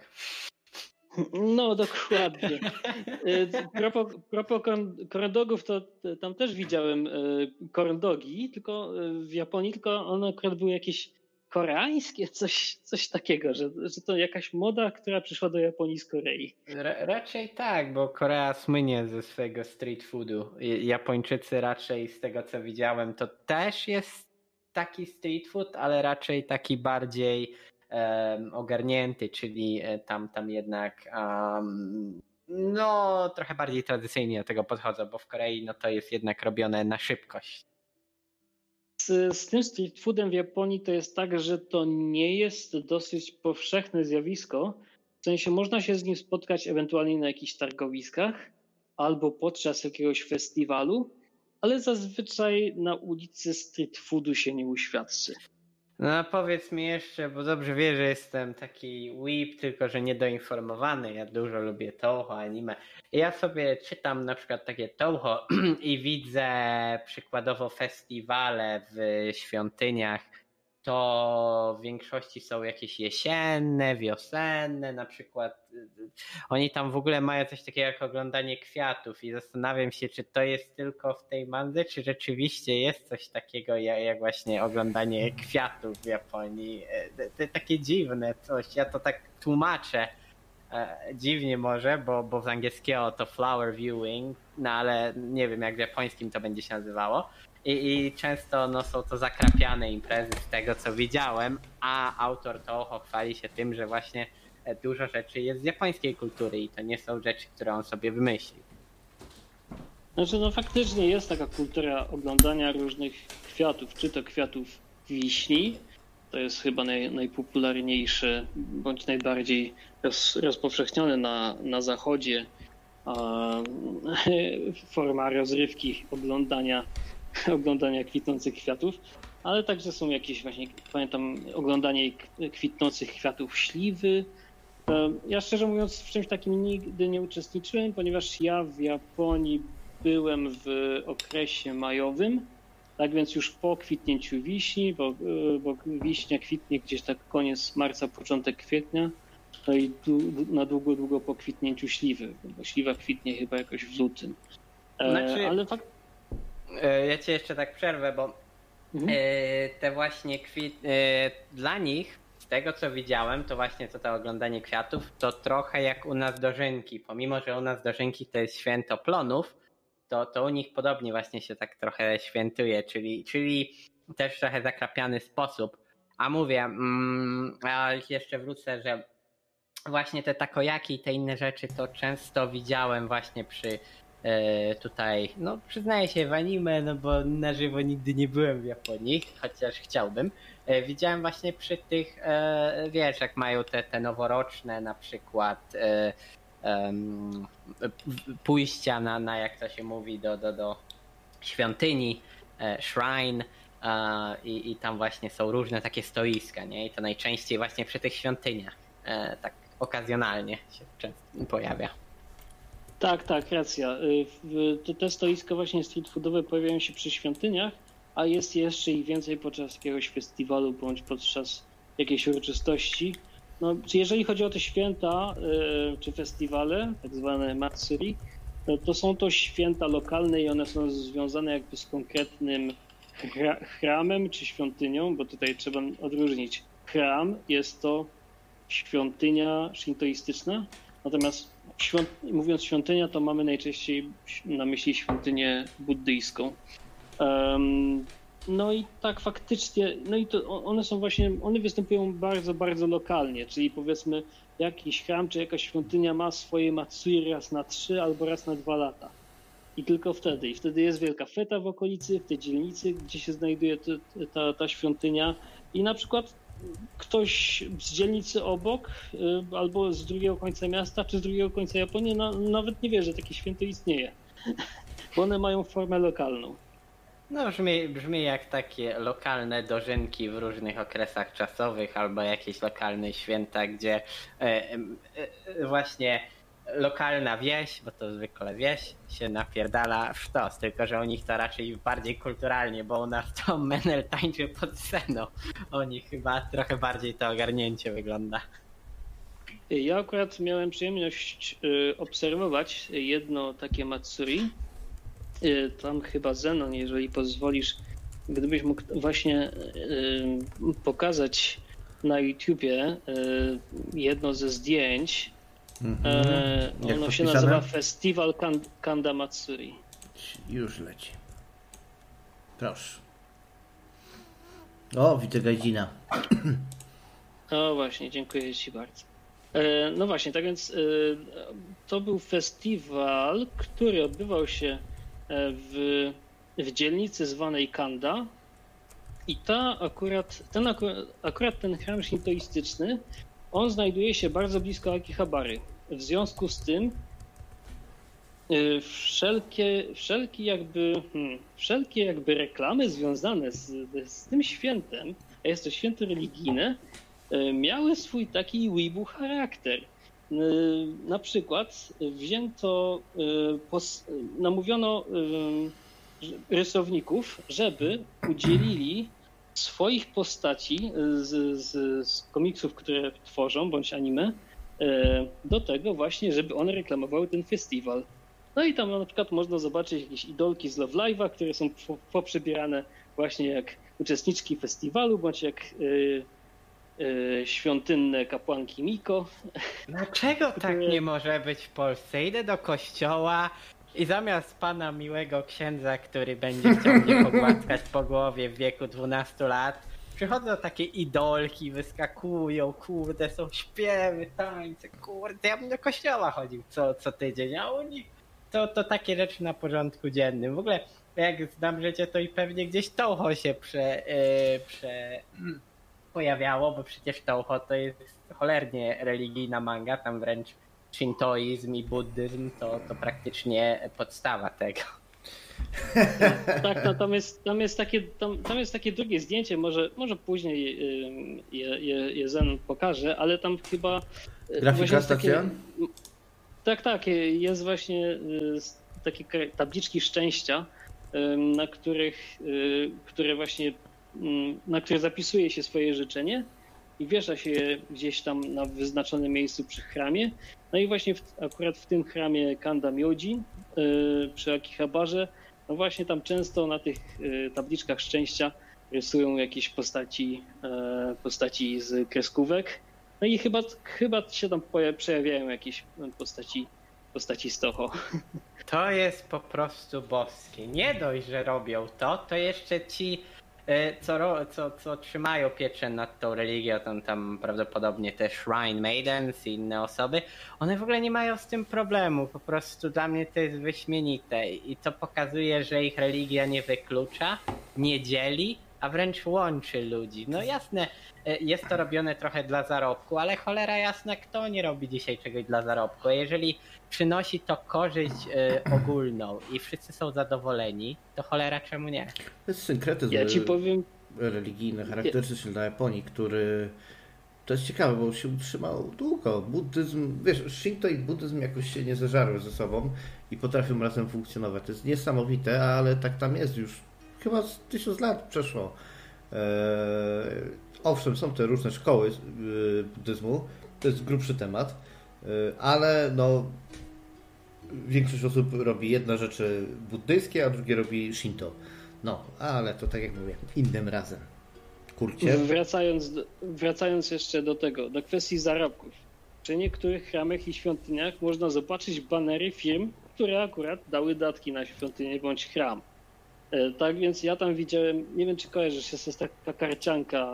No, dokładnie. Propos, propos corn dogów, to tam też widziałem corn dogi, tylko w Japonii, tylko one akurat były jakieś koreańskie, coś, coś takiego, że, że to jakaś moda, która przyszła do Japonii z Korei. R- raczej tak, bo Korea słynie ze swojego street foodu. Japończycy raczej z tego co widziałem, to też jest taki street food, ale raczej taki bardziej um, ogarnięty, czyli tam, tam jednak um, no trochę bardziej tradycyjnie do tego podchodzą, bo w Korei no to jest jednak robione na szybkość. Z, z tym street foodem w Japonii to jest tak, że to nie jest dosyć powszechne zjawisko. W sensie można się z nim spotkać ewentualnie na jakichś targowiskach albo podczas jakiegoś festiwalu, ale zazwyczaj na ulicy street foodu się nie uświadczy. No powiedz mi jeszcze, bo dobrze wiesz, że jestem taki weeb, tylko że niedoinformowany. Ja dużo lubię Touhou, anime. Ja sobie czytam na przykład takie Touhou i widzę przykładowo festiwale w świątyniach. To w większości są jakieś jesienne, wiosenne, na przykład oni tam w ogóle mają coś takiego jak oglądanie kwiatów i zastanawiam się, czy to jest tylko w tej mandze, czy rzeczywiście jest coś takiego jak, jak właśnie oglądanie kwiatów w Japonii. To takie dziwne coś, ja to tak tłumaczę dziwnie może, bo, bo z angielskiego to flower viewing, no ale nie wiem jak w japońskim to będzie się nazywało. I, I często no, są to zakrapiane imprezy z tego, co widziałem, a autor Touhou chwali się tym, że właśnie dużo rzeczy jest z japońskiej kultury i to nie są rzeczy, które on sobie wymyślił. Znaczy, no faktycznie jest taka kultura oglądania różnych kwiatów, czy to kwiatów wiśni, to jest chyba naj, najpopularniejsze, bądź najbardziej roz, rozpowszechnione na, na zachodzie forma rozrywki oglądania, oglądania kwitnących kwiatów, ale także są jakieś właśnie, pamiętam, oglądanie kwitnących kwiatów śliwy. Ja szczerze mówiąc w czymś takim nigdy nie uczestniczyłem, ponieważ ja w Japonii byłem w okresie majowym, tak więc już po kwitnięciu wiśni, bo, bo wiśnia kwitnie gdzieś tak koniec marca, początek kwietnia, no i na długo, długo po kwitnięciu śliwy, bo śliwa kwitnie chyba jakoś w lutym. Znaczy, ale fakt... Ja cię jeszcze tak przerwę, bo mhm. te właśnie kwit... dla nich, z tego co widziałem, to właśnie to, to oglądanie kwiatów, to trochę jak u nas dożynki. Pomimo, że u nas dożynki to jest święto plonów, to, to u nich podobnie właśnie się tak trochę świętuje, czyli, czyli też trochę zakrapiany sposób. A mówię, mm, a jeszcze wrócę, że właśnie te takojaki i te inne rzeczy to często widziałem właśnie przy e, tutaj, no przyznaję się, w anime, no bo na żywo nigdy nie byłem w Japonii, chociaż chciałbym. E, widziałem właśnie przy tych, e, wiesz, jak mają te, te noworoczne na przykład e, Um, pójścia na, na, jak to się mówi, do, do, do świątyni, e, shrine e, i, i tam właśnie są różne takie stoiska, nie? I to najczęściej właśnie przy tych świątyniach e, tak okazjonalnie się często pojawia. Tak, tak, racja. Te stoiska właśnie street foodowe pojawiają się przy świątyniach, a jest jeszcze ich więcej podczas jakiegoś festiwalu bądź podczas jakiejś uroczystości. No, jeżeli chodzi o te święta yy, czy festiwale, tak zwane matsuri, to, to są to święta lokalne i one są związane jakby z konkretnym chra- chramem czy świątynią, bo tutaj trzeba odróżnić. Chram jest to świątynia szintoistyczna, natomiast świąt- mówiąc świątynia, to mamy najczęściej na myśli świątynię buddyjską. Um, No i tak faktycznie, no i to one są właśnie, one występują bardzo, bardzo lokalnie, czyli powiedzmy jakiś chram czy jakaś świątynia ma swoje matsuri raz na trzy albo raz na dwa lata. I tylko wtedy. I wtedy jest wielka feta w okolicy, w tej dzielnicy, gdzie się znajduje ta, ta, ta świątynia i na przykład ktoś z dzielnicy obok albo z drugiego końca miasta czy z drugiego końca Japonii no, nawet nie wie, że takie święto istnieje, bo one mają formę lokalną. No brzmi, brzmi jak takie lokalne dożynki w różnych okresach czasowych albo jakieś lokalne święta, gdzie e, e, właśnie lokalna wieś, bo to zwykle wieś, się napierdala w sztos, tylko że u nich to raczej bardziej kulturalnie, bo u nas to menel tańczy pod sceną. U nich chyba trochę bardziej to ogarnięcie wygląda. Ja akurat miałem przyjemność obserwować jedno takie matsuri. Tam chyba Zenon, jeżeli pozwolisz, gdybyś mógł właśnie pokazać na YouTubie jedno ze zdjęć. Mm-hmm. Ono się nazywa Festiwal Kanda Matsuri. Już leci. Proszę. O, widzę Gajdzina. O właśnie, dziękuję Ci bardzo. No właśnie, tak więc to był festiwal, który odbywał się w, w dzielnicy zwanej Kanda i ta akurat, ten akurat, akurat ten chram shintoistyczny, on znajduje się bardzo blisko Akihabary. W związku z tym wszelkie, wszelkie jakby, hmm, wszelkie jakby reklamy związane z, z tym świętem, a jest to święto religijne, miały swój taki weebu charakter. Na przykład wzięto, namówiono rysowników, żeby udzielili swoich postaci z, z, z komiksów, które tworzą, bądź anime, do tego właśnie, żeby one reklamowały ten festiwal. No i tam na przykład można zobaczyć jakieś idolki z Love Live'a, które są poprzebierane właśnie jak uczestniczki festiwalu, bądź jak świątynne kapłanki Miko. Dlaczego które... tak nie może być w Polsce? Idę do kościoła i zamiast pana miłego księdza, który będzie chciał mnie pogłaskać po głowie w wieku dwunastu lat, przychodzą takie idolki, wyskakują, kurde, są śpiewy, tańce, kurde, ja bym do kościoła chodził co, co tydzień, a u nich to, to takie rzeczy na porządku dziennym. W ogóle jak znam życie, to i pewnie gdzieś Touhou się prze... Yy, prze... pojawiało, bo przecież Touhou to jest cholernie religijna manga, tam wręcz shintoizm i buddyzm to, to praktycznie podstawa tego. Tak, no tam jest, tam jest takie, tam, tam jest takie drugie zdjęcie, może, może później je, je, je Zen pokaże, ale tam chyba... Grafika stacja? Tak, tak, jest właśnie takie tabliczki szczęścia, na których, które właśnie, na które zapisuje się swoje życzenie i wiesza się je gdzieś tam na wyznaczonym miejscu przy chramie. No i właśnie w, akurat w tym chramie Kanda Myoji przy Akihabarze, no właśnie tam często na tych tabliczkach szczęścia rysują jakieś postaci, postaci z kreskówek. No i chyba, chyba się tam przejawiają jakieś postaci, postaci z Toho. To jest po prostu boskie. Nie dość, że robią to, to jeszcze ci, co, co, co trzymają pieczę nad tą religią, tam, tam prawdopodobnie te Shrine Maidens i inne osoby, one w ogóle nie mają z tym problemu. Po prostu dla mnie to jest wyśmienite i to pokazuje, że ich religia nie wyklucza, nie dzieli, a wręcz łączy ludzi. No jasne, jest to robione trochę dla zarobku, ale cholera jasna, kto nie robi dzisiaj czegoś dla zarobku? A jeżeli przynosi to korzyść y, ogólną i wszyscy są zadowoleni, to cholera czemu nie? To jest synkretyzm ja ci powiem... religijny, charakterystyczny dla Japonii, który... To jest ciekawe, bo się utrzymał długo. Buddyzm, wiesz, Shinto i buddyzm jakoś się nie zeżarły ze sobą i potrafią razem funkcjonować. To jest niesamowite, ale tak tam jest już. Chyba z tysiąc lat przeszło. Eee, owszem, są te różne szkoły e, buddyzmu, to jest grubszy temat, e, ale no większość osób robi jedne rzeczy buddyjskie, a drugie robi Shinto. No, ale to tak jak mówię, innym razem. Kurczę. Wracając, do, wracając jeszcze do tego, do kwestii zarobków. Przy niektórych chramach i świątyniach można zobaczyć banery firm, które akurat dały datki na świątynię bądź chram. Tak więc ja tam widziałem, nie wiem czy kojarzysz, jest taka karcianka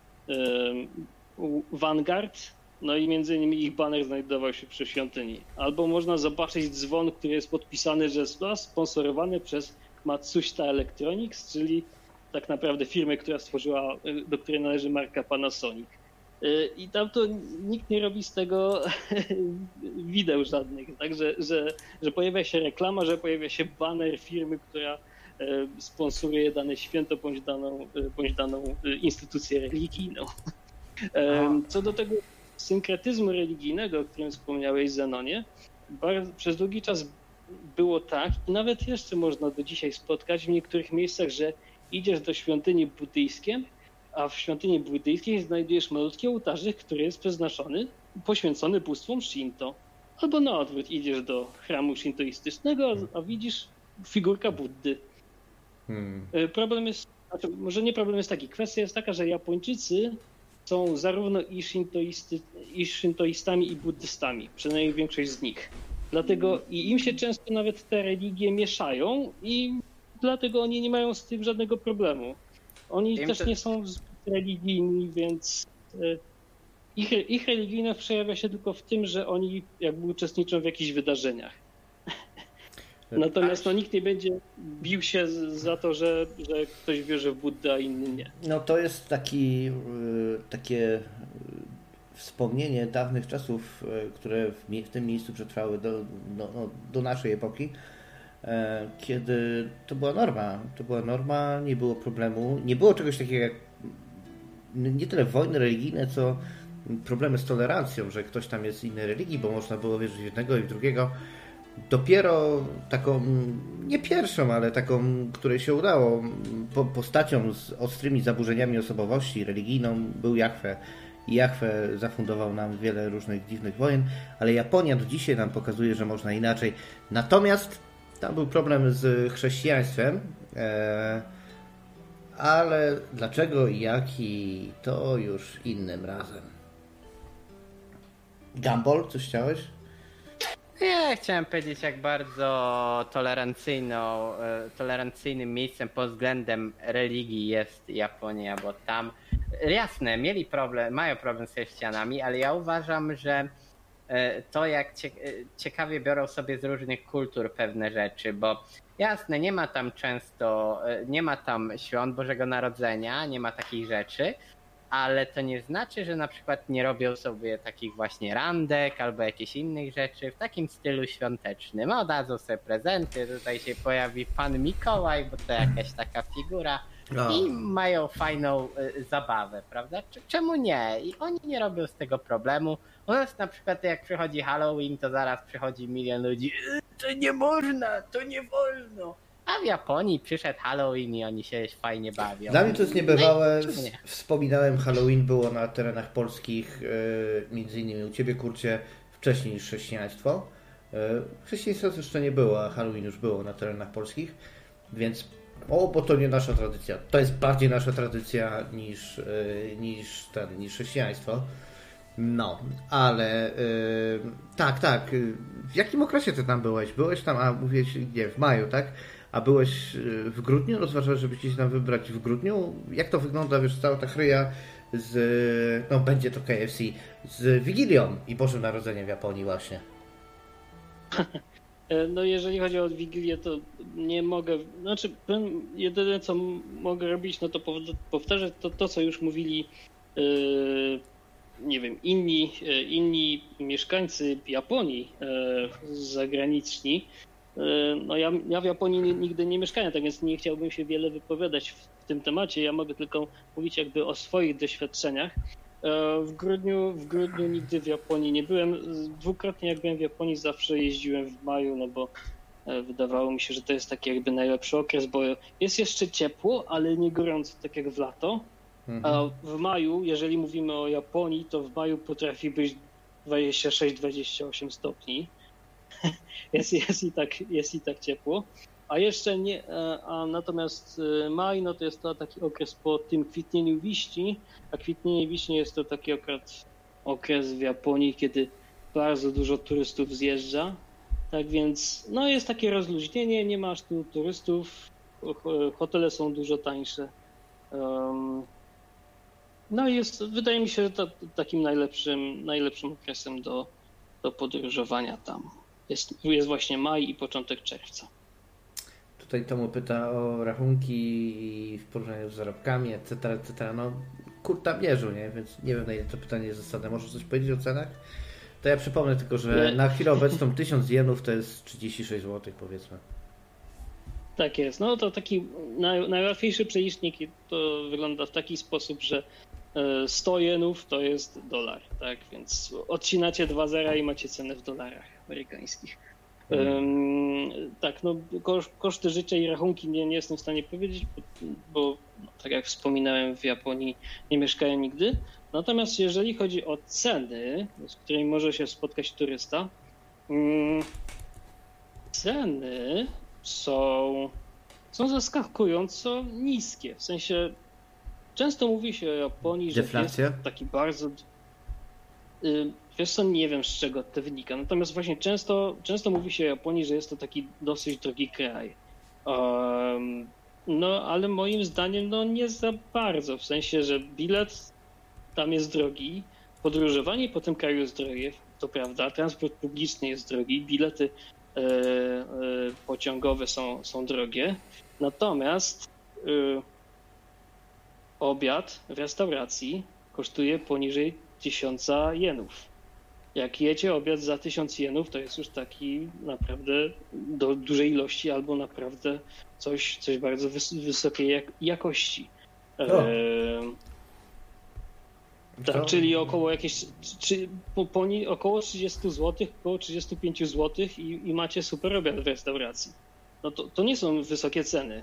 um, Vanguard, no i między innymi ich baner znajdował się przy świątyni. Albo można zobaczyć dzwon, który jest podpisany, że jest sponsorowany przez Matsushita Electronics, czyli tak naprawdę firmę, która stworzyła, do której należy marka Panasonic. I tam to nikt nie robi z tego wideł żadnych, tak, że, że, że pojawia się reklama, że pojawia się baner firmy, która sponsoruje dane święto bądź daną, bądź daną instytucję religijną. Co do tego synkretyzmu religijnego, o którym wspomniałeś, Zenonie, bardzo, przez długi czas było tak i nawet jeszcze można do dzisiaj spotkać w niektórych miejscach, że idziesz do świątyni buddyjskiej, a w świątyni buddyjskiej znajdujesz malutki ołtarzyk, który jest przeznaczony, poświęcony bóstwom Shinto. Albo na odwrót, idziesz do chramu shintoistycznego, a widzisz figurka Buddy. Hmm. Problem jest, znaczy może nie problem jest taki, kwestia jest taka, że Japończycy są zarówno i, shintoisty, i shintoistami, i buddystami, przynajmniej większość z nich. Dlatego i im się często nawet te religie mieszają i dlatego oni nie mają z tym żadnego problemu. Oni Im też to... nie są religijni, więc ich, ich religijność przejawia się tylko w tym, że oni jakby uczestniczą w jakichś wydarzeniach. Natomiast no, nikt nie będzie bił się za to, że, że ktoś wierzy w Buddę, a inny nie. No to jest taki, takie wspomnienie dawnych czasów, które w tym miejscu przetrwały do, do, do naszej epoki, kiedy to była norma. To była norma, nie było problemu. Nie było czegoś takiego jak nie tyle wojny religijne, co problemy z tolerancją, że ktoś tam jest z innej religii, bo można było wierzyć w jednego i w drugiego. Dopiero taką, nie pierwszą, ale taką, której się udało, po, postacią z ostrymi zaburzeniami osobowości religijną był Jahwe. I Jahwe zafundował nam wiele różnych dziwnych wojen, ale Japonia do dzisiaj nam pokazuje, że można inaczej. Natomiast tam był problem z chrześcijaństwem, e, ale dlaczego i jaki, to już innym razem. Gumball, coś chciałeś? Ja chciałem powiedzieć, jak bardzo tolerancyjną, tolerancyjnym miejscem pod względem religii jest Japonia, bo tam jasne, mieli problem, mają problem z chrześcijanami, ale ja uważam, że to jak ciekawie biorą sobie z różnych kultur pewne rzeczy, bo jasne, nie ma tam często, nie ma tam świąt Bożego Narodzenia, nie ma takich rzeczy, ale to nie znaczy, że na przykład nie robią sobie takich właśnie randek albo jakichś innych rzeczy w takim stylu świątecznym. Oddadzą sobie prezenty, tutaj się pojawi pan Mikołaj, bo to jakaś taka figura No. i mają fajną y, zabawę, prawda? Czemu nie? I oni nie robią z tego problemu. U nas na przykład jak przychodzi Halloween, to zaraz przychodzi milion ludzi. To nie można, to nie wolno. A w Japonii przyszedł Halloween i oni się fajnie bawią. Dla mnie to jest niebywałe. No i nie? Wspominałem, Halloween było na terenach polskich, yy, między innymi u Ciebie, Kurcie, wcześniej niż chrześcijaństwo. Yy, chrześcijaństwa jeszcze nie było, a Halloween już było na terenach polskich, więc o, bo to nie nasza tradycja. To jest bardziej nasza tradycja niż, yy, niż, ten, niż chrześcijaństwo. No, ale yy, tak, tak. Yy, w jakim okresie Ty tam byłeś? Byłeś tam, a mówiłeś, nie, w maju, tak? A byłeś w grudniu? Rozważałeś, żeby się tam wybrać w grudniu? Jak to wygląda, wiesz, cała ta chryja z, no będzie to K F C, z Wigilią i Bożym Narodzeniem w Japonii właśnie? No jeżeli chodzi o Wigilię, to nie mogę, znaczy jedyne co mogę robić, no to powtarzać to, to co już mówili yy, nie wiem, inni, inni mieszkańcy Japonii yy, zagraniczni. No ja, ja w Japonii nigdy nie mieszkałem, tak więc nie chciałbym się wiele wypowiadać w, w tym temacie. Ja mogę tylko mówić jakby o swoich doświadczeniach. W grudniu, w grudniu nigdy w Japonii nie byłem. Dwukrotnie jak byłem w Japonii zawsze jeździłem w maju, no bo wydawało mi się, że to jest taki jakby najlepszy okres, bo jest jeszcze ciepło, ale nie gorąco tak jak w lato. Mhm. A w maju, jeżeli mówimy o Japonii, to w maju potrafi być dwadzieścia sześć dwadzieścia osiem stopni. Jest, jest, i tak, jest i tak ciepło. A jeszcze nie, a natomiast maj, no to jest to taki okres po tym kwitnieniu wiśni, a kwitnienie wiśni jest to taki akurat okres w Japonii, kiedy bardzo dużo turystów zjeżdża. Tak więc no jest takie rozluźnienie, nie masz tu turystów, hotele są dużo tańsze. Um, no i jest, wydaje mi się, że to takim najlepszym, najlepszym okresem do, do podróżowania tam. Jest, jest właśnie maj i początek czerwca. Tutaj Tomo pyta o rachunki w porównaniu z zarobkami, et cetera, et cetera. No, kurta bierzu, nie? Więc nie wiem, na ile to pytanie jest zasadne. Możesz coś powiedzieć o cenach? To ja przypomnę tylko, że na chwilę obecną tysiąc jenów to jest trzydzieści sześć złotych, powiedzmy. Tak jest. No to taki naj, najłatwiejszy przelicznik to wygląda w taki sposób, że sto jenów to jest dolar, tak? Więc odcinacie dwa zera i macie cenę w dolarach amerykańskich. Hmm. Um, tak, no koszty życia i rachunki nie, nie jestem w stanie powiedzieć, bo, bo no, tak jak wspominałem, w Japonii nie mieszkałem nigdy. Natomiast jeżeli chodzi o ceny, z którymi może się spotkać turysta, um, ceny są, są zaskakująco niskie. W sensie często mówi się o Japonii, że deflacja? Jest taki bardzo... Y, wiesz co, nie wiem z czego to wynika. Natomiast właśnie często, często mówi się o Japonii, że jest to taki dosyć drogi kraj. Um, no ale moim zdaniem no nie za bardzo. W sensie, że bilet tam jest drogi, podróżowanie po tym kraju jest drogie, to prawda, transport publiczny jest drogi, bilety e, e, pociągowe są, są drogie. Natomiast e, obiad w restauracji kosztuje poniżej tysiąc jenów. Jak jecie obiad za tysiąc jenów, to jest już taki naprawdę do dużej ilości albo naprawdę coś, coś bardzo wys- wysokiej jak- jakości. E, tak, czyli około jakieś czy, po, po, około trzydzieści złotych, około trzydzieści pięć złotych i, i macie super obiad w restauracji. No to, to nie są wysokie ceny.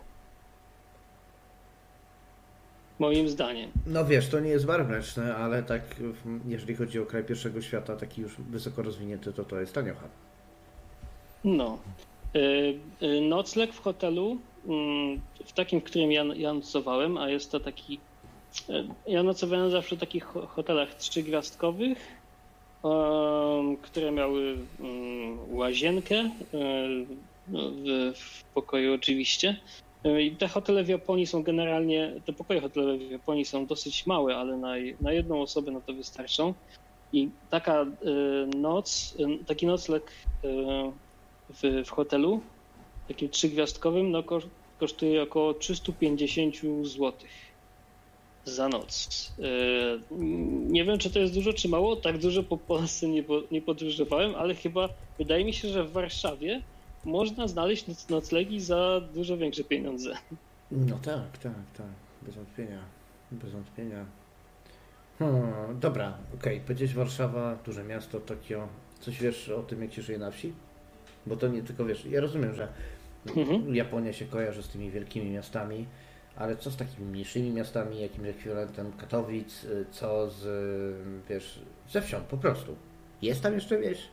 Moim zdaniem. No wiesz, to nie jest bar mleczny, ale tak, jeżeli chodzi o kraj pierwszego świata, taki już wysoko rozwinięty, to to jest taniocha. No. Nocleg w hotelu, w takim, w którym ja, ja nocowałem, a jest to taki, ja nocowałem zawsze w takich hotelach trzygwiazdkowych, które miały łazienkę w, w pokoju oczywiście. I te hotele w Japonii są generalnie, te pokoje hotelowe w Japonii są dosyć małe, ale na, na jedną osobę no to wystarczą. I taka noc, taki nocleg w, w hotelu, takim trzygwiazdkowym, no kosztuje około trzysta pięćdziesiąt złotych. za noc. Nie wiem, czy to jest dużo, czy mało. Tak dużo po Polsce nie, nie podróżowałem, ale chyba wydaje mi się, że w Warszawie można znaleźć noc, noclegi za dużo większe pieniądze. No tak, tak, tak. Bez wątpienia. Bez wątpienia. Hmm, dobra, okej. Okay. Powiedziałeś Warszawa, duże miasto, Tokio. Coś wiesz o tym, jak się żyje na wsi? Bo to nie tylko, wiesz, ja rozumiem, że mhm. Japonia się kojarzy z tymi wielkimi miastami, ale co z takimi mniejszymi miastami, jakim ekwiwalentem Katowic, co z, wiesz, ze wsią po prostu? Jest tam jeszcze wieś?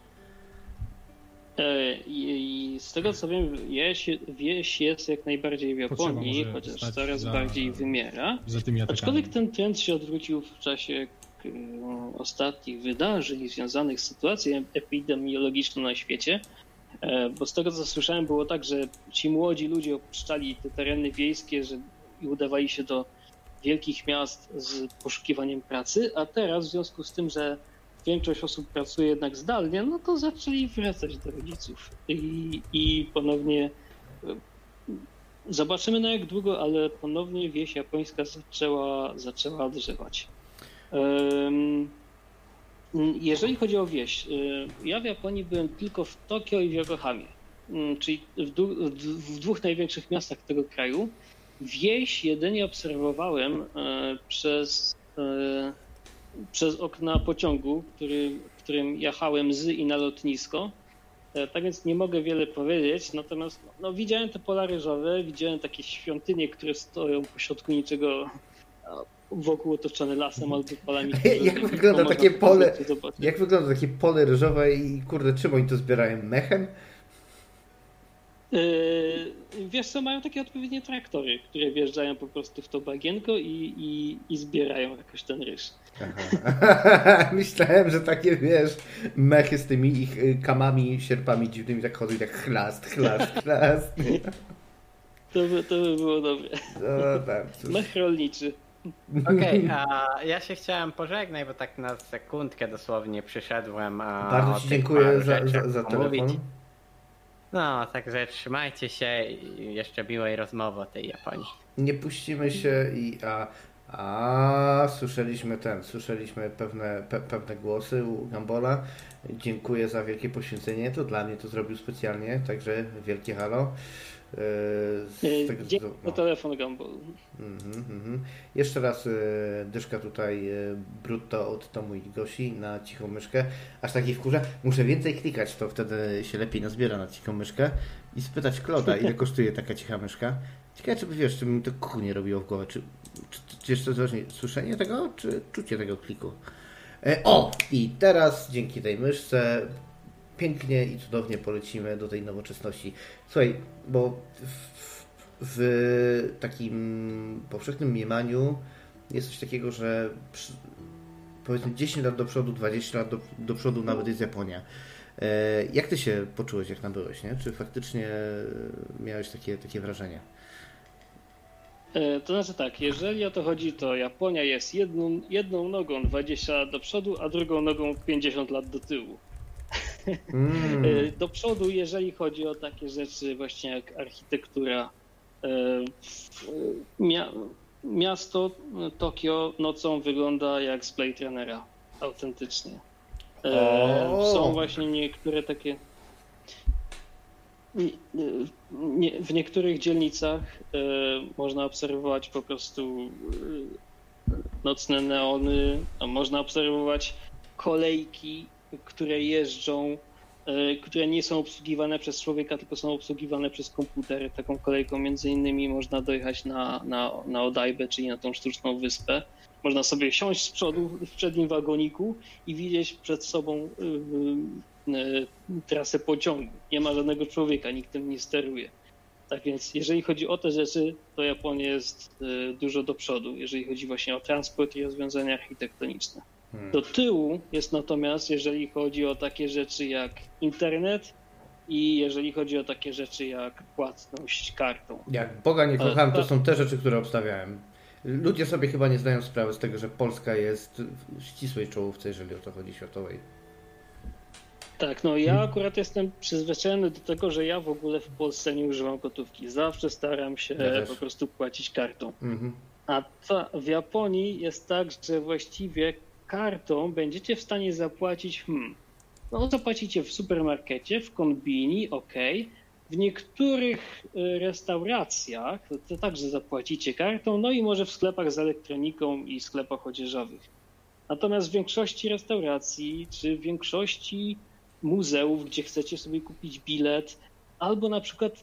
I z tego co wiem, wieś, wieś jest jak najbardziej w Japonii, chociaż coraz za, bardziej wymiera. Aczkolwiek ten trend się odwrócił w czasie ostatnich wydarzeń związanych z sytuacją epidemiologiczną na świecie. Bo z tego co słyszałem było tak, że ci młodzi ludzie opuszczali te tereny wiejskie że, i udawali się do wielkich miast z poszukiwaniem pracy, a teraz w związku z tym, że większość osób pracuje jednak zdalnie, no to zaczęli wracać do rodziców i, i ponownie zobaczymy na jak długo, ale ponownie wieś japońska zaczęła, zaczęła odżywać. Jeżeli chodzi o wieś, ja w Japonii byłem tylko w Tokio i w Yokohamie, czyli w, du- w dwóch największych miastach tego kraju. Wieś jedynie obserwowałem przez, przez okna pociągu, który, którym jechałem z i na lotnisko. Tak więc nie mogę wiele powiedzieć, natomiast no, widziałem te pola ryżowe, widziałem takie świątynie, które stoją pośrodku niczego, wokół otoczone lasem albo polami. Jak wygląda takie pole, jak wygląda takie pole ryżowe i kurde, czym oni to zbierają? Mechem? Yy, wiesz co, mają takie odpowiednie traktory, które wjeżdżają po prostu w to bagienko i, i, i zbierają jakoś ten ryż. Myślałem, że takie, wiesz, mechy z tymi ich kamami, sierpami dziwnymi tak chodzą i tak chlast, chlast, chlast. To by, to by było dobre. No, tak, mech rolniczy. Okej, okay, a ja się chciałem pożegnać, bo tak na sekundkę dosłownie przyszedłem. A bardzo Ci dziękuję za, za, za telefon. No, także trzymajcie się i jeszcze miłej rozmowy o tej Japonii. Nie puścimy się i a, a słyszeliśmy ten, słyszeliśmy pewne, pe, pewne głosy u Gambola. Dziękuję za wielkie poświęcenie, to dla mnie to zrobił specjalnie, także wielkie halo. Tego, Dziękuję no. za telefon Gumball. Mm-hmm, mm-hmm. Jeszcze raz y, dyszka tutaj y, brutto od Tomu i Gosi na cichą myszkę. Aż takiej wkurza. Muszę więcej klikać, to wtedy się lepiej nazbiera na cichą myszkę i spytać Kloda, ile kosztuje taka cicha myszka. Ciekawe, czy by wiesz, czy mi to kuku nie robiło w głowę. Czy, czy, czy jeszcze ważniej, słyszenie tego, czy czucie tego kliku? E, o! I teraz dzięki tej myszce pięknie i cudownie polecimy do tej nowoczesności. Słuchaj, bo w, w takim powszechnym mniemaniu jest coś takiego, że przy, powiedzmy dziesięć lat do przodu, dwadzieścia lat do, do przodu nawet jest Japonia. E, jak ty się poczułeś, jak tam byłeś, nie? Czy faktycznie miałeś takie, takie wrażenie? E, to znaczy tak, jeżeli o to chodzi, to Japonia jest jedną, jedną nogą dwadzieścia lat do przodu, a drugą nogą pięćdziesiąt lat do tyłu. Mm. Do przodu, jeżeli chodzi o takie rzeczy właśnie jak architektura. Miasto Tokio nocą wygląda jak z Blade Runnera, autentycznie. O. Są właśnie niektóre takie... W niektórych dzielnicach można obserwować po prostu nocne neony, można obserwować kolejki, które jeżdżą, które nie są obsługiwane przez człowieka, tylko są obsługiwane przez komputery. Taką kolejką między innymi można dojechać na, na, na Odaibę, czyli na tą sztuczną wyspę. Można sobie siąść z przodu w przednim wagoniku i widzieć przed sobą y, y, trasę pociągu. Nie ma żadnego człowieka, nikt tym nie steruje. Tak więc jeżeli chodzi o te rzeczy, to Japonia jest y, dużo do przodu, jeżeli chodzi właśnie o transport i rozwiązania architektoniczne. Hmm. Do tyłu jest natomiast, jeżeli chodzi o takie rzeczy jak internet i jeżeli chodzi o takie rzeczy jak płatność kartą. Jak Boga nie kocham, to są te rzeczy, które obstawiałem. Ludzie sobie chyba nie zdają sprawy z tego, że Polska jest w ścisłej czołówce, jeżeli o to chodzi światowej. Tak, no ja akurat jestem przyzwyczajony do tego, że ja w ogóle w Polsce nie używam gotówki. Zawsze staram się ja po prostu płacić kartą. Mhm. A to w Japonii jest tak, że właściwie kartą będziecie w stanie zapłacić, hmm, no zapłacicie w supermarkecie, w kombini, ok. W niektórych restauracjach to, to także zapłacicie kartą, no i może w sklepach z elektroniką i sklepach odzieżowych. Natomiast w większości restauracji, czy w większości muzeów, gdzie chcecie sobie kupić bilet, albo na przykład